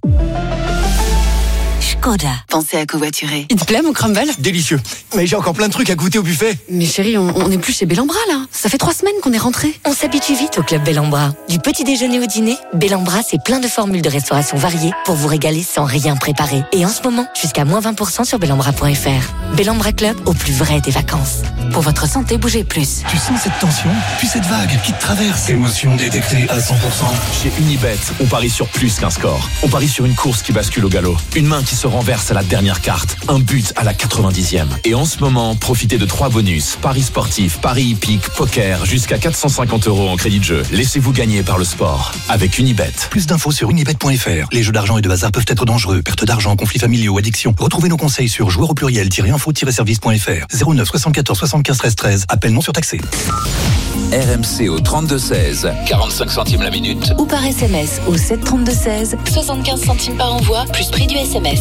[SPEAKER 8] Škoda. Pensez à covoiturer.
[SPEAKER 20] Il te plaît mon crumble? Délicieux. Mais j'ai encore plein de trucs à goûter au buffet.
[SPEAKER 8] Mais chérie, on n'est plus chez Bellambra là. Ça fait 3 semaines qu'on est rentré. On s'habitue vite au club Bellambra. Du petit déjeuner au dîner, Bellambra c'est plein de formules de restauration variées pour vous régaler sans rien préparer. Et en ce moment, jusqu'à moins 20% sur bellambra.fr. Bellambra Club, au plus vrai des vacances. Pour votre santé, bougez plus.
[SPEAKER 16] Tu sens cette tension, puis cette vague qui te traverse. Émotion détectée à 100%. Chez Unibet, on parie sur plus qu'un score. On parie sur une course qui bascule au galop. Une main qui se renverse à la dernière carte. Un but à la 90e. Et en ce moment, profitez de 3 bonus. Paris sportif, paris hippique, poker, jusqu'à 450 € en crédit de jeu. Laissez-vous gagner par le sport. Avec Unibet. Plus d'infos sur unibet.fr. Les jeux d'argent et de hasard peuvent être dangereux. Perte d'argent, conflits familiaux, addiction. Retrouvez nos conseils sur joueurs au pluriel-info-service.fr. 09 74 75 13 13. Appel non surtaxé.
[SPEAKER 21] RMC au 32-16, 45 centimes la minute.
[SPEAKER 19] Ou par SMS au 732-16, 75 centimes par envoi, plus prix du SMS.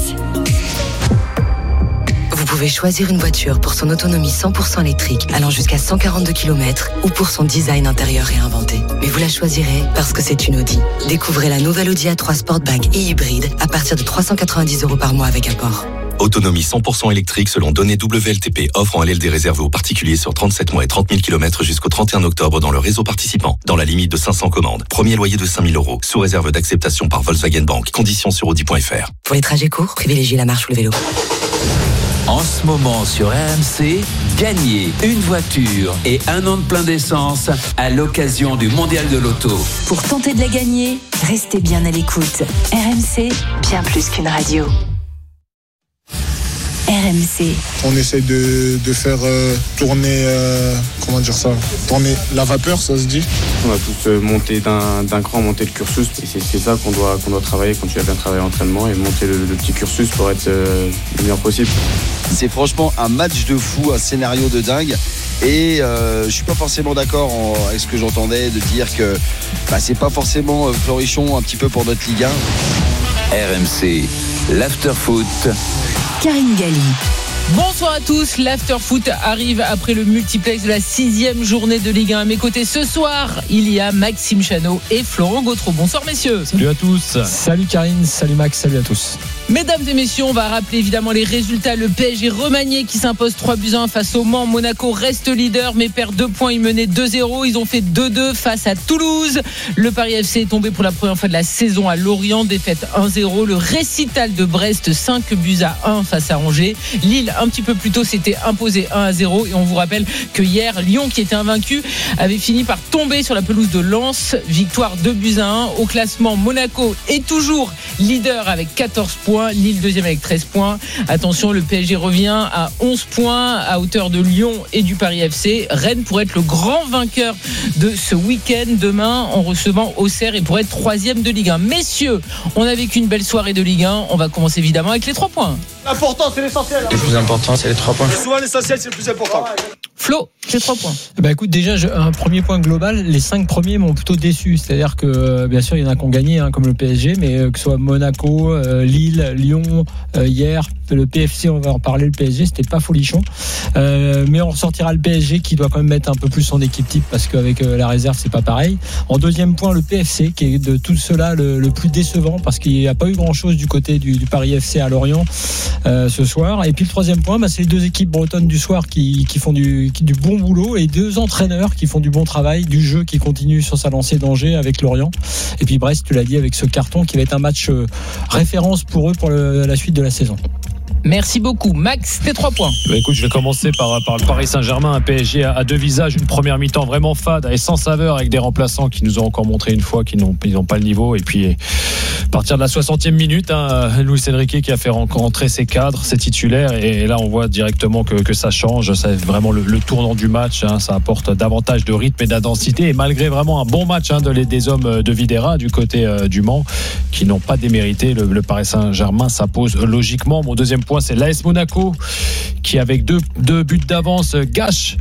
[SPEAKER 8] Vous pouvez choisir une voiture pour son autonomie 100% électrique, allant jusqu'à 142 km, ou pour son design intérieur réinventé. Mais vous la choisirez parce que c'est une Audi. Découvrez la nouvelle Audi A3 Sportback et hybride à partir de 390 € par mois avec apport.
[SPEAKER 6] Autonomie 100% électrique selon données WLTP, offre en LLD réservée aux particuliers sur 37 mois et 30 000 km jusqu'au 31 octobre dans le réseau participant, dans la limite de 500 commandes. Premier loyer de 5 000 €, sous réserve d'acceptation par Volkswagen Bank. Conditions sur Audi.fr.
[SPEAKER 8] Pour les trajets courts, privilégiez la marche ou le vélo.
[SPEAKER 21] En ce moment sur RMC, gagnez une voiture et 1 an de plein d'essence à l'occasion du Mondial de l'Auto.
[SPEAKER 19] Pour tenter de la gagner, restez bien à l'écoute. RMC, bien plus qu'une radio. RMC.
[SPEAKER 22] On essaie de faire tourner, tourner la vapeur, ça se dit.
[SPEAKER 23] On va tous monter d'un cran, monter le cursus. Et c'est ça qu'on doit travailler, continuer à bien travailler l'entraînement et monter le petit cursus pour être le meilleur possible.
[SPEAKER 24] C'est franchement un match de fou, un scénario de dingue. Et je suis pas forcément d'accord avec ce que j'entendais de dire que c'est pas forcément florichon un petit peu pour notre Ligue 1.
[SPEAKER 21] RMC, l'after-foot.
[SPEAKER 19] Karine Galli.
[SPEAKER 3] Bonsoir à tous, l'after-foot arrive après le multiplex de la 6e journée de Ligue 1. À mes côtés ce soir, il y a Maxime Chanot et Florent Gautreau. Bonsoir messieurs.
[SPEAKER 2] Salut à tous.
[SPEAKER 25] Salut Karine, salut Max, salut à tous.
[SPEAKER 3] Mesdames et messieurs, on va rappeler évidemment les résultats. Le PSG remanié qui s'impose 3-1 face au Mans. Monaco reste leader mais perd 2 points. Ils menaient 2-0. Ils ont fait 2-2 face à Toulouse. Le Paris FC est tombé pour la première fois de la saison à Lorient. Défaite 1-0. Le récital de Brest 5-1 face à Angers. Lille un petit peu plus tôt s'était imposé 1-0. Et on vous rappelle que hier, Lyon qui était invaincu avait fini par tomber sur la pelouse de Lens. Victoire 2-1. Au classement, Monaco est toujours leader avec 14 points. points. Lille deuxième avec 13 points. Attention, le PSG revient à 11 points à hauteur de Lyon et du Paris FC. Rennes pourrait être le grand vainqueur de ce week-end demain en recevant Auxerre et pourrait être 3e de Ligue 1. Messieurs, on a vécu une belle soirée de Ligue 1. On va commencer évidemment avec les 3 points.
[SPEAKER 22] L'important, c'est l'essentiel.
[SPEAKER 1] Le plus important, c'est les 3 points.
[SPEAKER 22] Souvent, l'essentiel, c'est le plus important.
[SPEAKER 3] Flo, les 3 points.
[SPEAKER 25] Bah écoute, déjà, un premier point global, les 5 premiers m'ont plutôt déçu. C'est-à-dire que, bien sûr, il y en a qui ont gagné, comme le PSG, mais que ce soit Monaco, Lille, Lyon, hier, le PFC, on va en parler, le PSG, c'était pas folichon. Mais on ressortira le PSG qui doit quand même mettre un peu plus son équipe type parce qu'avec la réserve, c'est pas pareil. En deuxième point, le PFC, qui est de tout cela le plus décevant parce qu'il n'y a pas eu grand-chose du côté du Paris FC à Lorient ce soir. Et puis le troisième point, c'est les 2 équipes bretonnes du soir qui font du bon boulot et 2 entraîneurs qui font du bon travail, du jeu qui continue sur sa lancée d'Angers avec Lorient. Et puis Brest, tu l'as dit, avec ce carton qui va être un match référence pour eux pour la suite de la saison.
[SPEAKER 3] Merci beaucoup. Max, tes 3 points.
[SPEAKER 2] Écoute, je vais commencer par le Paris Saint-Germain, un PSG à 2 visages, une première mi-temps vraiment fade et sans saveur avec des remplaçants qui nous ont encore montré une fois qu'ils n'ont pas le niveau. Et puis, à partir de la 60e minute, Luis Enrique qui a fait rentrer ses cadres, ses titulaires. Et là, on voit directement que ça change. C'est vraiment le tournant du match. Ça apporte davantage de rythme et d'intensité. Et malgré vraiment un bon match des hommes de Videra du côté du Mans, qui n'ont pas démérité, le Paris Saint-Germain s'impose logiquement. Mon deuxième point, c'est l'AS Monaco qui, avec deux buts d'avance, gâche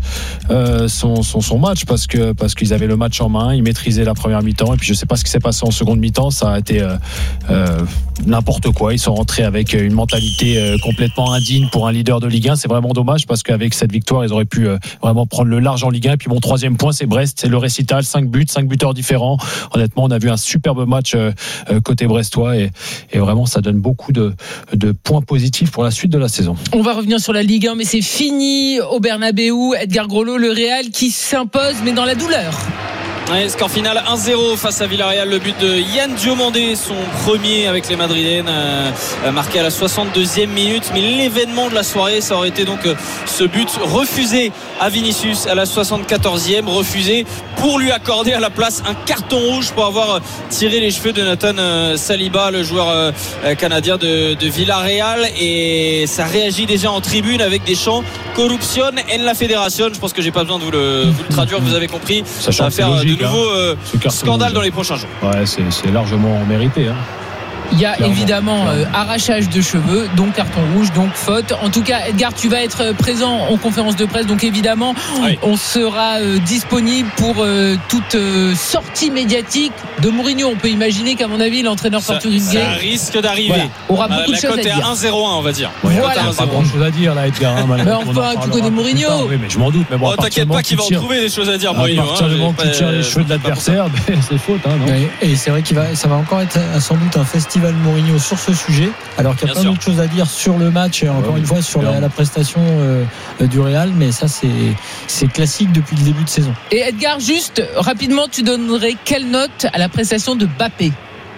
[SPEAKER 2] son match parce qu'ils avaient le match en main, ils maîtrisaient la première mi-temps et puis je sais pas ce qui s'est passé en seconde mi-temps, ça a été n'importe quoi. Ils sont rentrés avec une mentalité complètement indigne pour un leader de Ligue 1. C'est vraiment dommage parce qu'avec cette victoire, ils auraient pu vraiment prendre le large en Ligue 1. Et puis mon troisième point, c'est Brest, c'est le récital, 5 buteurs différents. Honnêtement, on a vu un superbe match côté brestois et vraiment ça donne beaucoup de points positifs pour la suite de la saison.
[SPEAKER 3] On va revenir sur la Ligue 1, mais c'est fini au Bernabéu. Edgar Groslo, le Real qui s'impose, mais dans la douleur.
[SPEAKER 11] Ouais, score final 1-0 face à Villarreal, le but de Yann Diomandé, son premier avec les Madrilènes, marqué à la 62e minute. Mais l'événement de la soirée, ça aurait été donc ce but refusé à Vinicius à la 74e, refusé pour lui accorder à la place un carton rouge pour avoir tiré les cheveux de Nathan Saliba, le joueur canadien de Villarreal. Et ça réagit déjà en tribune avec des chants Corruption en la Fédération. Je pense que j'ai pas besoin de vous le traduire, vous avez compris. Ça va faire logique, de nouveau scandale dans les prochains jours.
[SPEAKER 2] Ouais, c'est largement mérité.
[SPEAKER 3] Il y a évidemment arrachage de cheveux, donc carton rouge, donc faute. En tout cas, Edgar, tu vas être présent en conférence de presse, donc évidemment, oui, on sera disponible pour toute sortie médiatique de Mourinho. On peut imaginer qu'à mon avis, l'entraîneur portugais,
[SPEAKER 11] ça risque d'arriver.
[SPEAKER 3] Aura beaucoup de choses à dire.
[SPEAKER 11] La cote est à 1-0-1, on va dire.
[SPEAKER 2] Ouais, voilà. Il n'y a pas grand chose à dire là, Edgar.
[SPEAKER 3] Mais enfin, tu connais Mourinho.
[SPEAKER 2] Oui, mais je m'en doute. Mais bon,
[SPEAKER 11] t'inquiète pas qu'il va en trouver des choses à dire, Mourinho.
[SPEAKER 2] À partir du moment que tu tires les cheveux de l'adversaire, c'est faute.
[SPEAKER 25] Et c'est vrai ça va encore être sans doute un festival Mourinho sur ce sujet, alors qu'il y a plein d'autres choses à dire sur le match et encore une fois sur la prestation du Real, mais ça c'est classique depuis le début de saison.
[SPEAKER 3] Et Edgar, juste rapidement, tu donnerais quelle note à la prestation de Mbappé?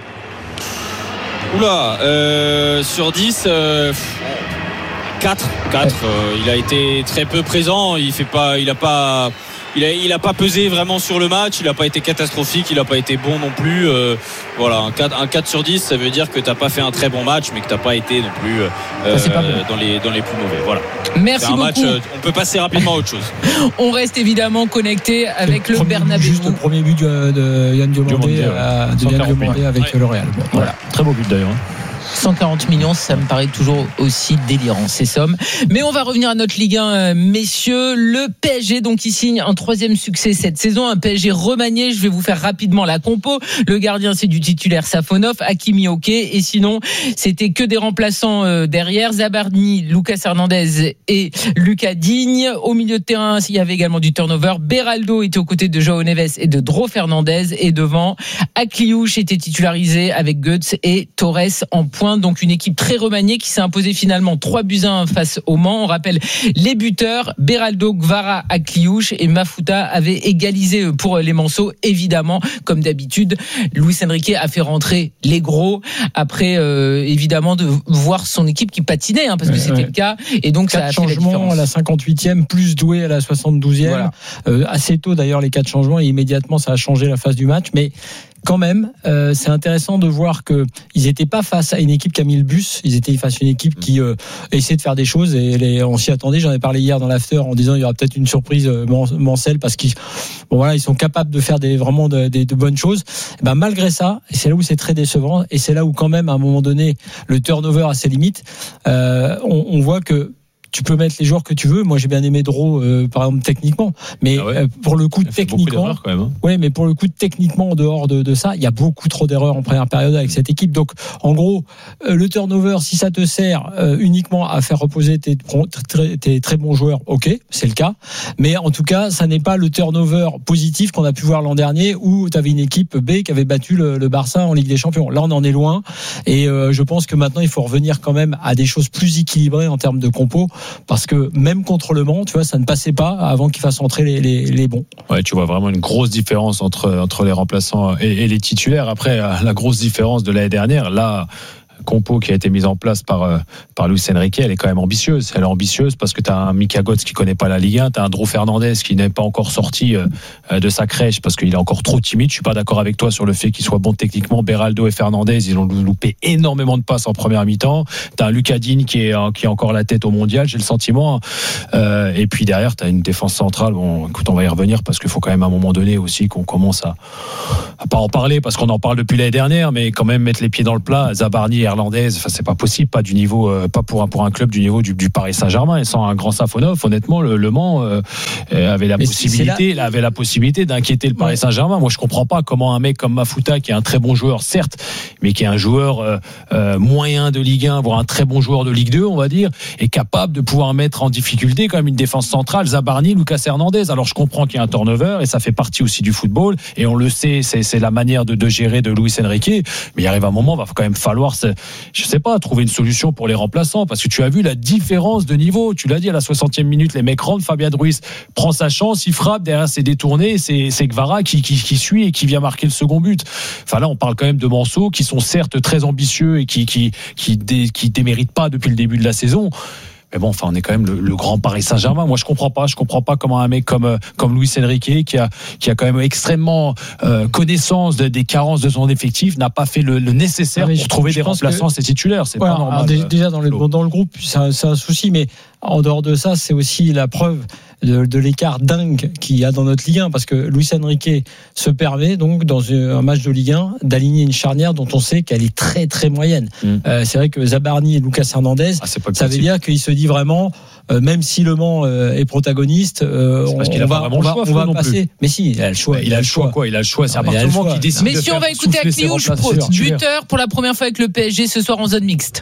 [SPEAKER 11] Sur 10, 4. Il a été très peu présent, il a pas pesé vraiment sur le match, il n'a pas été catastrophique, il n'a pas été bon non plus. Voilà, un 4 sur 10, ça veut dire que tu n'as pas fait un très bon match, mais que tu n'as pas été non plus dans les plus mauvais. Voilà.
[SPEAKER 3] Merci beaucoup.
[SPEAKER 11] Match, on peut passer rapidement à autre chose.
[SPEAKER 3] On reste évidemment connecté avec le Bernabéu.
[SPEAKER 25] Juste le premier but de Yann Diomandé avec le Real.
[SPEAKER 2] Voilà. Très beau but d'ailleurs.
[SPEAKER 3] 140 millions, ça me paraît toujours aussi délirant ces sommes. Mais on va revenir à notre Ligue 1, messieurs. Le PSG donc qui signe un 3e succès cette saison, un PSG remanié. Je vais vous faire rapidement la compo. Le gardien, c'est du titulaire Safonov, Hakimi OK, et sinon c'était que des remplaçants derrière, Zabarni, Lucas Hernandez et Lucas Digne. Au milieu de terrain, il y avait également du turnover. Beraldo était aux côtés de João Neves et de Dro Fernandez, et devant Akliouche était titularisé avec Götze et Torres en pointe. Donc une équipe très remaniée qui s'est imposée finalement 3-1 face au Mans. On rappelle les buteurs, Beraldo, Gvara, Akliouche, et Mafuta avait égalisé pour les Manceaux. Évidemment, comme d'habitude, Luis Enrique a fait rentrer les gros après évidemment de voir son équipe qui patinait, parce que c'était le cas, et donc ça a fait la différence.
[SPEAKER 25] À la 58e, plus Doué à la 72e. Voilà. Assez tôt d'ailleurs les 4 changements, et immédiatement ça a changé la phase du match. Mais quand même, c'est intéressant de voir que ils n'étaient pas face à une équipe qui a mis le bus. Ils étaient face à une équipe qui essaie de faire des choses et on s'y attendait. J'en ai parlé hier dans l'after en disant il y aura peut-être une surprise Mancel parce qu'ils ils sont capables de faire vraiment de bonnes choses. Et ben malgré ça, c'est là où c'est très décevant et c'est là où quand même à un moment donné le turnover a ses limites. On voit que tu peux mettre les joueurs que tu veux. Moi, j'ai bien aimé Dro, par exemple, techniquement. Mais pour le coup, techniquement,
[SPEAKER 2] quand même, hein.
[SPEAKER 25] Ouais, mais pour le coup, techniquement, en dehors de ça, il y a beaucoup trop d'erreurs en première période avec cette équipe. Donc, en gros, le turnover, si ça te sert uniquement à faire reposer tes très bons joueurs, ok, c'est le cas. Mais en tout cas, ça n'est pas le turnover positif qu'on a pu voir l'an dernier où tu avais une équipe B qui avait battu le Barça en Ligue des Champions. Là, on en est loin. Et je pense que maintenant, il faut revenir quand même à des choses plus équilibrées en termes de compo. Parce que même contre Le Mans, tu vois, ça ne passait pas avant qu'ils fassent entrer les bons.
[SPEAKER 2] Ouais, tu vois vraiment une grosse différence entre les remplaçants et les titulaires. Après, la grosse différence de l'année dernière, là, compo qui a été mise en place par Luis Enrique, elle est quand même ambitieuse. Elle est ambitieuse parce que tu as un Mika Götze qui connaît pas la Ligue 1, tu as un Dro Fernandez qui n'est pas encore sorti de sa crèche parce qu'il est encore trop timide. Je suis pas d'accord avec toi sur le fait qu'il soit bon techniquement. Beraldo et Fernandez, ils ont loupé énormément de passes en première mi-temps. Tu as un Lucas Digne qui a encore la tête au mondial, j'ai le sentiment. Et puis derrière, tu as une défense centrale. Bon, écoute, on va y revenir parce qu'il faut quand même à un moment donné aussi qu'on commence à pas en parler parce qu'on en parle depuis l'année dernière, mais quand même mettre les pieds dans le plat. Zabarni, Hernandez, enfin c'est pas possible, pas du niveau, pas pour un club du niveau du Paris Saint-Germain. Et sans un grand Safonov, honnêtement, le Mans avait la possibilité d'inquiéter le Paris Saint-Germain. Moi, je comprends pas comment un mec comme Mafuta, qui est un très bon joueur, certes, mais qui est un joueur moyen de Ligue 1, voire un très bon joueur de Ligue 2, on va dire, est capable de pouvoir mettre en difficulté quand même une défense centrale, Zabarni, Lucas Hernandez. Alors je comprends qu'il y a un turnover et ça fait partie aussi du football et on le sait, c'est la manière de gérer de Luis Enrique. Mais il arrive un moment, il va quand même falloir, je sais pas, trouver une solution pour les remplaçants parce que tu as vu la différence de niveau. Tu l'as dit à la 60e minute, les mecs rentrent, Fabien Ruiz prend sa chance, il frappe, derrière c'est détourné, c'est Gvara qui suit et qui vient marquer le second but. Enfin là, on parle quand même de Manceau qui sont certes très ambitieux et qui déméritent pas depuis le début de la saison. Mais bon, enfin, on est quand même le grand Paris Saint-Germain. Moi, je comprends pas comment un mec comme Luis Enrique, qui a quand même extrêmement connaissance des carences de son effectif, n'a pas fait le nécessaire pour trouver des remplaçants à ses titulaires. C'est pas normal.
[SPEAKER 25] Déjà dans le groupe, c'est un souci, mais en dehors de ça, c'est aussi la preuve de l'écart dingue qu'il y a dans notre Ligue 1 parce que Luis Enrique se permet donc dans un match de Ligue 1 d'aligner une charnière dont on sait qu'elle est très très moyenne. C'est vrai que Zabarni et Lucas Hernandez, ça veut dire qu'il se dit vraiment même si Le Mans est protagoniste, on va passer. Mais si, il a le choix.
[SPEAKER 2] Il a le choix quoi. Il a le choix. C'est à partir du moment qu'il décide.
[SPEAKER 3] Mais si on va écouter Akliouche, buteur pour la première fois avec le PSG ce soir en zone mixte.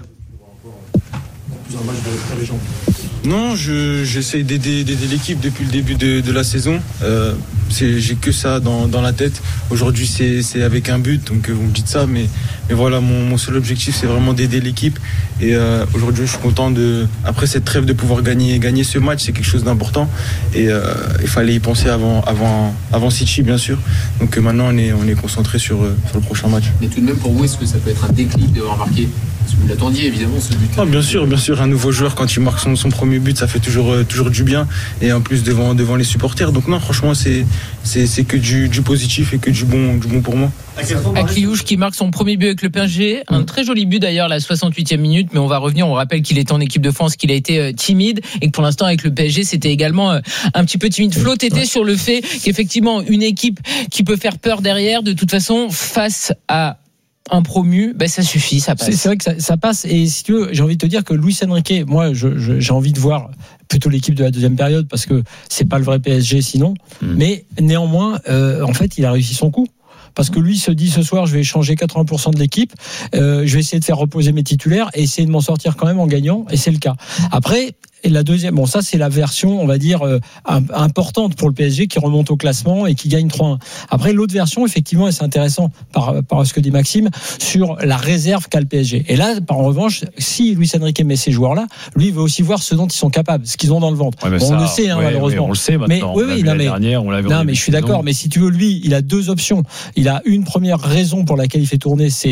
[SPEAKER 23] Non, j'essaie d'aider l'équipe depuis le début de la saison. J'ai que ça dans la tête. Aujourd'hui, c'est avec un but, donc vous me dites ça, mais voilà, mon seul objectif, c'est vraiment d'aider l'équipe. Et aujourd'hui, je suis content après cette trêve de pouvoir gagner ce match. C'est quelque chose d'important. Et il fallait y penser avant City, bien sûr. Donc maintenant, on est concentré sur le prochain match.
[SPEAKER 1] Mais tout de même, pour vous, est-ce que ça peut être un déclic d'avoir marqué? Parce que vous l'attendiez évidemment ce but.
[SPEAKER 23] Bien sûr, un nouveau joueur quand il marque son premier but, ça fait toujours du bien et en plus devant les supporters. Donc non, franchement, c'est que du positif et que du bon pour moi.
[SPEAKER 3] Akliouche qui marque son premier but avec le PSG, un très joli but d'ailleurs, la 68e minute, mais on va revenir, on rappelle qu'il était en équipe de France, qu'il a été timide et que pour l'instant avec le PSG c'était également un petit peu timide. Flo, t'étais sur le fait qu'effectivement une équipe qui peut faire peur derrière, de toute façon face à un promu, ça suffit, ça passe.
[SPEAKER 25] C'est vrai que ça passe. Et si tu veux, j'ai envie de te dire que Luis Enrique, moi, j'ai envie de voir plutôt l'équipe de la deuxième période parce que c'est pas le vrai PSG sinon. Mais néanmoins, en fait, il a réussi son coup. Parce que lui se dit ce soir, je vais changer 80% de l'équipe, je vais essayer de faire reposer mes titulaires et essayer de m'en sortir quand même en gagnant. Et c'est le cas. Après, et la deuxième, ça c'est la version, on va dire, importante pour le PSG qui remonte au classement et qui gagne 3-1. Après, l'autre version, effectivement, et c'est intéressant par ce que dit Maxime, sur la réserve qu'a le PSG. Et là, en revanche, si Luis Enrique met ces joueurs-là, lui, il veut aussi voir ce dont ils sont capables, ce qu'ils ont dans le ventre.
[SPEAKER 2] Ouais,
[SPEAKER 25] on le sait, malheureusement.
[SPEAKER 2] On le sait maintenant.
[SPEAKER 25] Mais je suis d'accord. Mais si tu veux, lui, il a deux options. Il a une première raison pour laquelle il fait tourner, c'est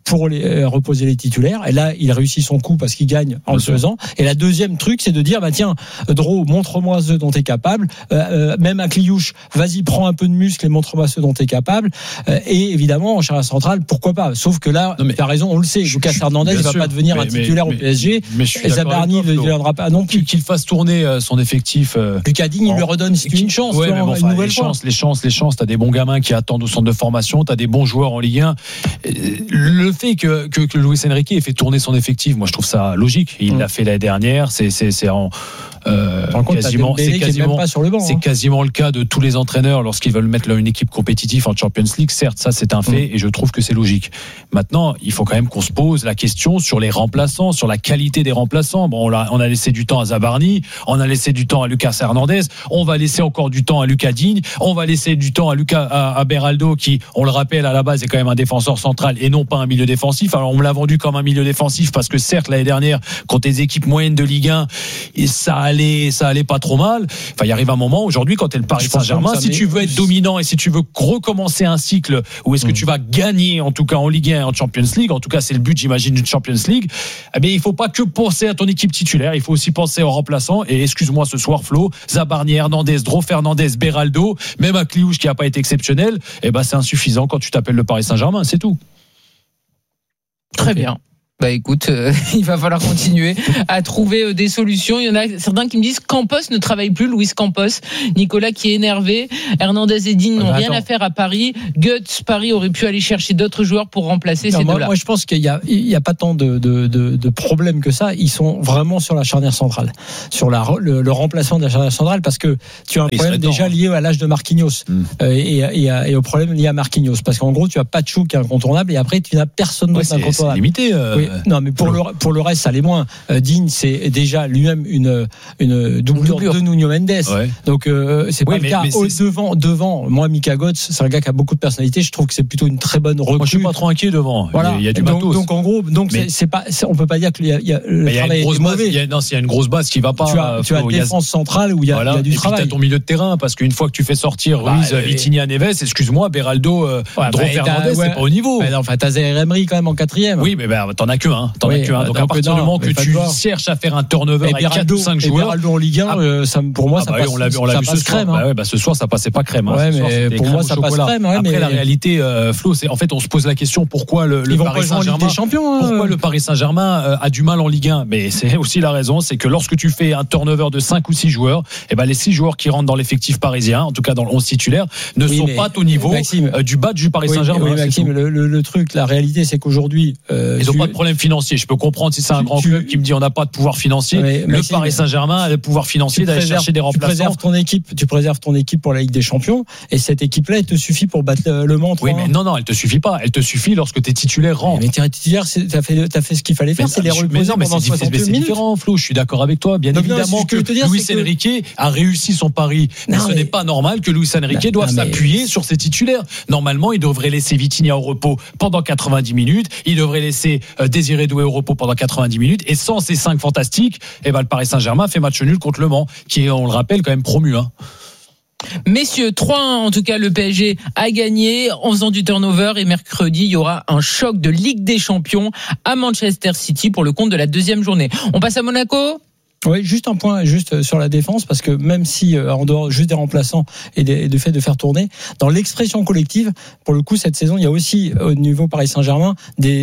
[SPEAKER 25] pour reposer les titulaires. Et là, il réussit son coup parce qu'il gagne en le faisant. Et la deuxième truc, c'est de dire, tiens, Dro, montre-moi ce dont t'es capable. Même à Kliouche, vas-y, prends un peu de muscle et montre-moi ce dont t'es capable. Et évidemment, en charnière centrale, pourquoi pas? Sauf que là, t'as raison, on le sait. Lucas Hernandez, il va pas devenir un titulaire au PSG. Et Zabarni ne deviendra pas non plus.
[SPEAKER 2] Qu'il fasse tourner son effectif.
[SPEAKER 25] Lucas Digne, il lui redonne une chance.
[SPEAKER 2] Ouais, mais bon,
[SPEAKER 25] une nouvelle
[SPEAKER 2] les chances. T'as des bons gamins qui attendent au centre de formation. T'as des bons joueurs en Ligue 1. Le fait que Luis Enrique ait fait tourner son effectif, moi je trouve ça logique. Il l'a fait l'année dernière. C'est quasiment le cas de tous les entraîneurs lorsqu'ils veulent mettre une équipe compétitive en Champions League. Certes, ça c'est un fait et je trouve que c'est logique. Maintenant, il faut quand même qu'on se pose la question sur les remplaçants, sur la qualité des remplaçants. Bon, on a laissé du temps à Zabarni, on a laissé du temps à Lucas Hernandez, on va laisser encore du temps à Lucas Digne, on va laisser du temps à Beraldo qui, on le rappelle, à la base est quand même un défenseur central et non pas un milieu défensif. Alors on me l'a vendu comme un milieu défensif parce que certes l'année dernière contre les équipes moyennes de Ligue 1, ça allait pas trop mal. Enfin, il arrive un moment aujourd'hui quand t'es le Paris Saint-Germain, si tu veux être dominant et si tu veux recommencer un cycle où est-ce que tu vas gagner en tout cas en Ligue 1 et en Champions League, en tout cas c'est le but j'imagine d'une Champions League, eh bien il faut pas que penser à ton équipe titulaire, il faut aussi penser aux remplaçants. Et excuse-moi ce soir Flo, Zabarni, Hernandez, Dro Fernandez, Beraldo, même à Kliouche qui a pas été exceptionnel, c'est insuffisant quand tu t'appelles le Paris Saint-Germain, c'est tout.
[SPEAKER 3] Très bien. Écoute, il va falloir continuer à trouver des solutions. Il y en a certains qui me disent Campos ne travaille plus, Luis Campos. Nicolas qui est énervé. Hernandez et Digne n'ont rien à faire à Paris. Guts, Paris aurait pu aller chercher d'autres joueurs pour remplacer ces deux-là.
[SPEAKER 25] Moi, je pense qu'il y a pas tant de problèmes que ça. Ils sont vraiment sur la charnière centrale, sur le remplacement de la charnière centrale, parce que tu as un problème déjà lié à l'âge de Marquinhos et au problème lié à Marquinhos, parce qu'en gros, tu as Pacho qui est incontournable et après tu n'as personne d'autre incontournable.
[SPEAKER 2] C'est limité.
[SPEAKER 25] Oui. Non, mais pour le reste, ça l'est moins. Digne, c'est déjà lui-même une doublure de Nuno Mendes. Ouais. Donc c'est pas le cas. Devant, moi, Mika Götze, c'est un gars qui a beaucoup de personnalité. Je trouve que c'est plutôt une très bonne recrue.
[SPEAKER 2] Moi, je suis pas trop inquiet devant. Voilà. Il y a du matos.
[SPEAKER 25] Donc en gros, on peut pas dire qu'il y a le travail est mauvais.
[SPEAKER 2] Il y a une grosse base qui va pas.
[SPEAKER 25] Tu as défense centrale où il y a du travail.
[SPEAKER 2] Et puis t'as ton milieu de terrain, parce qu'une fois que tu fais sortir Ruiz, Vitinha, Neves, excuse-moi, Beraldo, Dro Fernandez, c'est pas au niveau.
[SPEAKER 25] Enfin, t'as Zaire Emery quand même en 4e.
[SPEAKER 2] Oui, mais t'en as que un. Donc à partir du moment que tu cherches à faire un turnover avec 4 ou 5 joueurs,
[SPEAKER 25] Beraldo en Ligue 1, pour moi ça passe.
[SPEAKER 2] On l'a vu ce soir. Ce soir ça passait pas crème.
[SPEAKER 25] Mais pour moi ça passe crème.
[SPEAKER 2] Après la réalité, Flo, c'est en fait on se pose la question pourquoi le Paris Saint-Germain, pourquoi le Paris Saint-Germain a du mal en Ligue 1. Mais c'est aussi la raison, c'est que lorsque tu fais un turnover de 5 ou 6 joueurs, les 6 joueurs qui rentrent dans l'effectif parisien, en tout cas dans le 11 titulaire, ne sont pas au niveau du bas du Paris Saint-Germain.
[SPEAKER 25] Oui, Maxime, le truc, la réalité, c'est qu'aujourd'hui
[SPEAKER 2] ils n'ont pas de problème financier. Je peux comprendre si c'est un grand club qui me dit on n'a pas de pouvoir financier. Le Paris Saint-Germain a le pouvoir financier d'aller chercher des remplaçants.
[SPEAKER 25] Tu préserves ton équipe pour la Ligue des Champions, et cette équipe-là, elle te suffit pour battre Le Mans.
[SPEAKER 2] Oui, mais non, elle te suffit pas. Elle te suffit lorsque tes titulaires rentrent.
[SPEAKER 25] Mais tes titulaires, t'as fait ce qu'il fallait faire, c'est les reposer pendant 60 minutes.
[SPEAKER 2] C'est différent, Flo. Je suis d'accord avec toi. Bien évidemment que Luis Enrique a réussi son pari, mais ce n'est pas normal que Luis Enrique doive s'appuyer sur ses titulaires. Normalement, il devrait laisser Vitinha au repos pendant 90 minutes. Il devrait laisser Désiré Doué au repos pendant 90 minutes. Et sans ces 5 fantastiques, le Paris Saint-Germain fait match nul contre Le Mans, qui est, on le rappelle, quand même promu.
[SPEAKER 3] Messieurs, 3-1 en tout cas, le PSG a gagné en faisant du turnover, et mercredi il y aura un choc de Ligue des Champions à Manchester City pour le compte de la 2e journée. On passe à Monaco.
[SPEAKER 25] Oui, juste un point sur la défense, parce que même si en dehors juste des remplaçants et du fait de faire tourner, dans l'expression collective, pour le coup cette saison, il y a aussi au niveau Paris Saint-Germain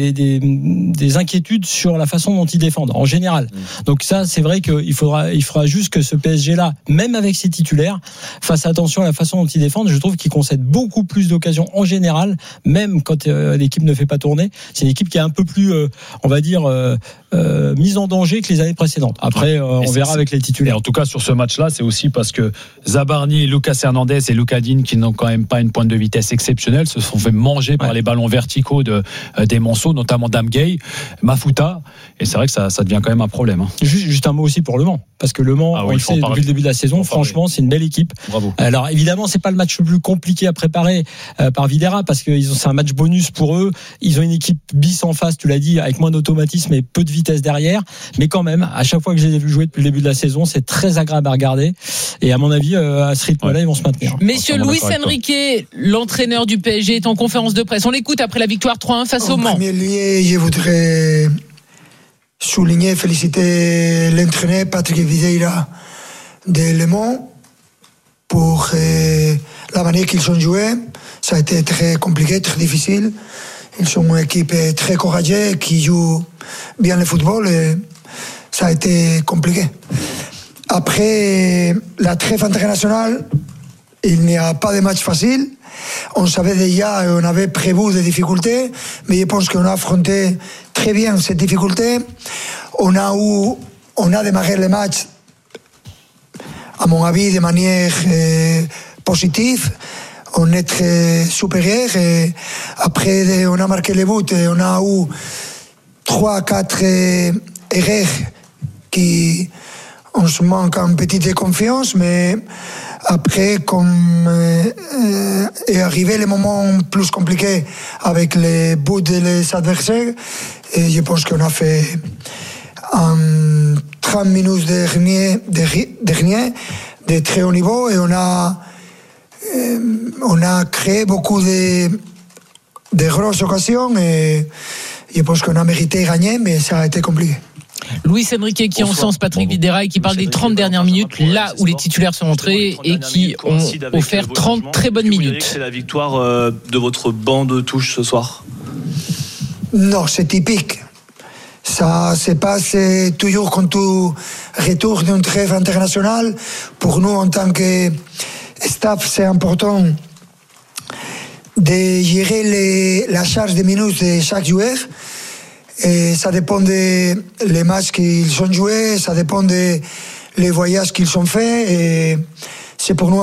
[SPEAKER 25] des inquiétudes sur la façon dont ils défendent en général. Donc ça, c'est vrai qu'il faudra juste que ce PSG-là, même avec ses titulaires, fasse attention à la façon dont ils défendent. Je trouve qu'ils concèdent beaucoup plus d'occasions en général, même quand l'équipe ne fait pas tourner. C'est une équipe qui est un peu plus, on va dire, mise en danger que les années précédentes. Après, on verra avec les titulaires.
[SPEAKER 2] Et en tout cas, sur ce match-là, c'est aussi parce que Zabarni, Lucas Hernandez et Lucas Digne, qui n'ont quand même pas une pointe de vitesse exceptionnelle, se sont fait manger par les ballons verticaux des Monceaux, notamment Damgay, Mafuta. Et c'est vrai que ça devient quand même un problème.
[SPEAKER 25] Juste un mot aussi pour Le Mans. Parce que Le Mans, on le sait depuis le début de la saison, franchement, c'est une belle équipe.
[SPEAKER 2] Bravo.
[SPEAKER 25] Alors évidemment, c'est pas le match le plus compliqué à préparer par Videra, parce que c'est un match bonus pour eux. Ils ont une équipe bis en face, tu l'as dit, avec moins d'automatisme et peu de vitesse derrière. Mais quand même, à chaque fois que je les ai vus jouer joué depuis le début de la saison. C'est très agréable à regarder. Et à mon avis, à ce rythme-là, ils vont se maintenir.
[SPEAKER 3] Messieurs, Luis Enrique, l'entraîneur du PSG, est en conférence de presse. On l'écoute après la victoire 3-1 face au Mans.
[SPEAKER 4] En premier lieu, je voudrais souligner, féliciter l'entraîneur Patrick Vieira de Le Mans pour la manière qu'ils ont joué. Ça a été très compliqué, très difficile. Ils sont une équipe très courageuse qui joue bien le football et ça a été compliqué. Après la trêve internationale, il n'y a pas de match facile. On savait déjà, on avait prévu des difficultés, mais je pense qu'on a affronté très bien ces difficultés. On a démarré le match, à mon avis, de manière positive. On est très supérieur et après on a marqué le but et on a eu 3-4 erreurs qui on se manque un petit de confiance, mais après comme est arrivé le moment plus compliqué avec les buts des adversaires et je pense qu'on a fait en 30 minutes dernier de très haut niveau et on a créé beaucoup de grosses occasions et je pense qu'on a mérité de gagner, mais ça a été compliqué.
[SPEAKER 3] Luis Enrique qui encense Patrick Vieira et qui parle des 30 dernières minutes, là où les titulaires sont entrés et qui ont offert 30 très bonnes minutes.
[SPEAKER 14] C'est la victoire de votre banc de touche ce soir?
[SPEAKER 4] Non, c'est typique. Ça se passe toujours quand tu retournes d'une trêve internationale. Pour nous, en tant que staff, c'est important de gérer la charge de minutes de chaque joueur. Et ça dépend des matchs qu'ils ont joués, ça dépend des voyages qu'ils ont faits. Et c'est pour nous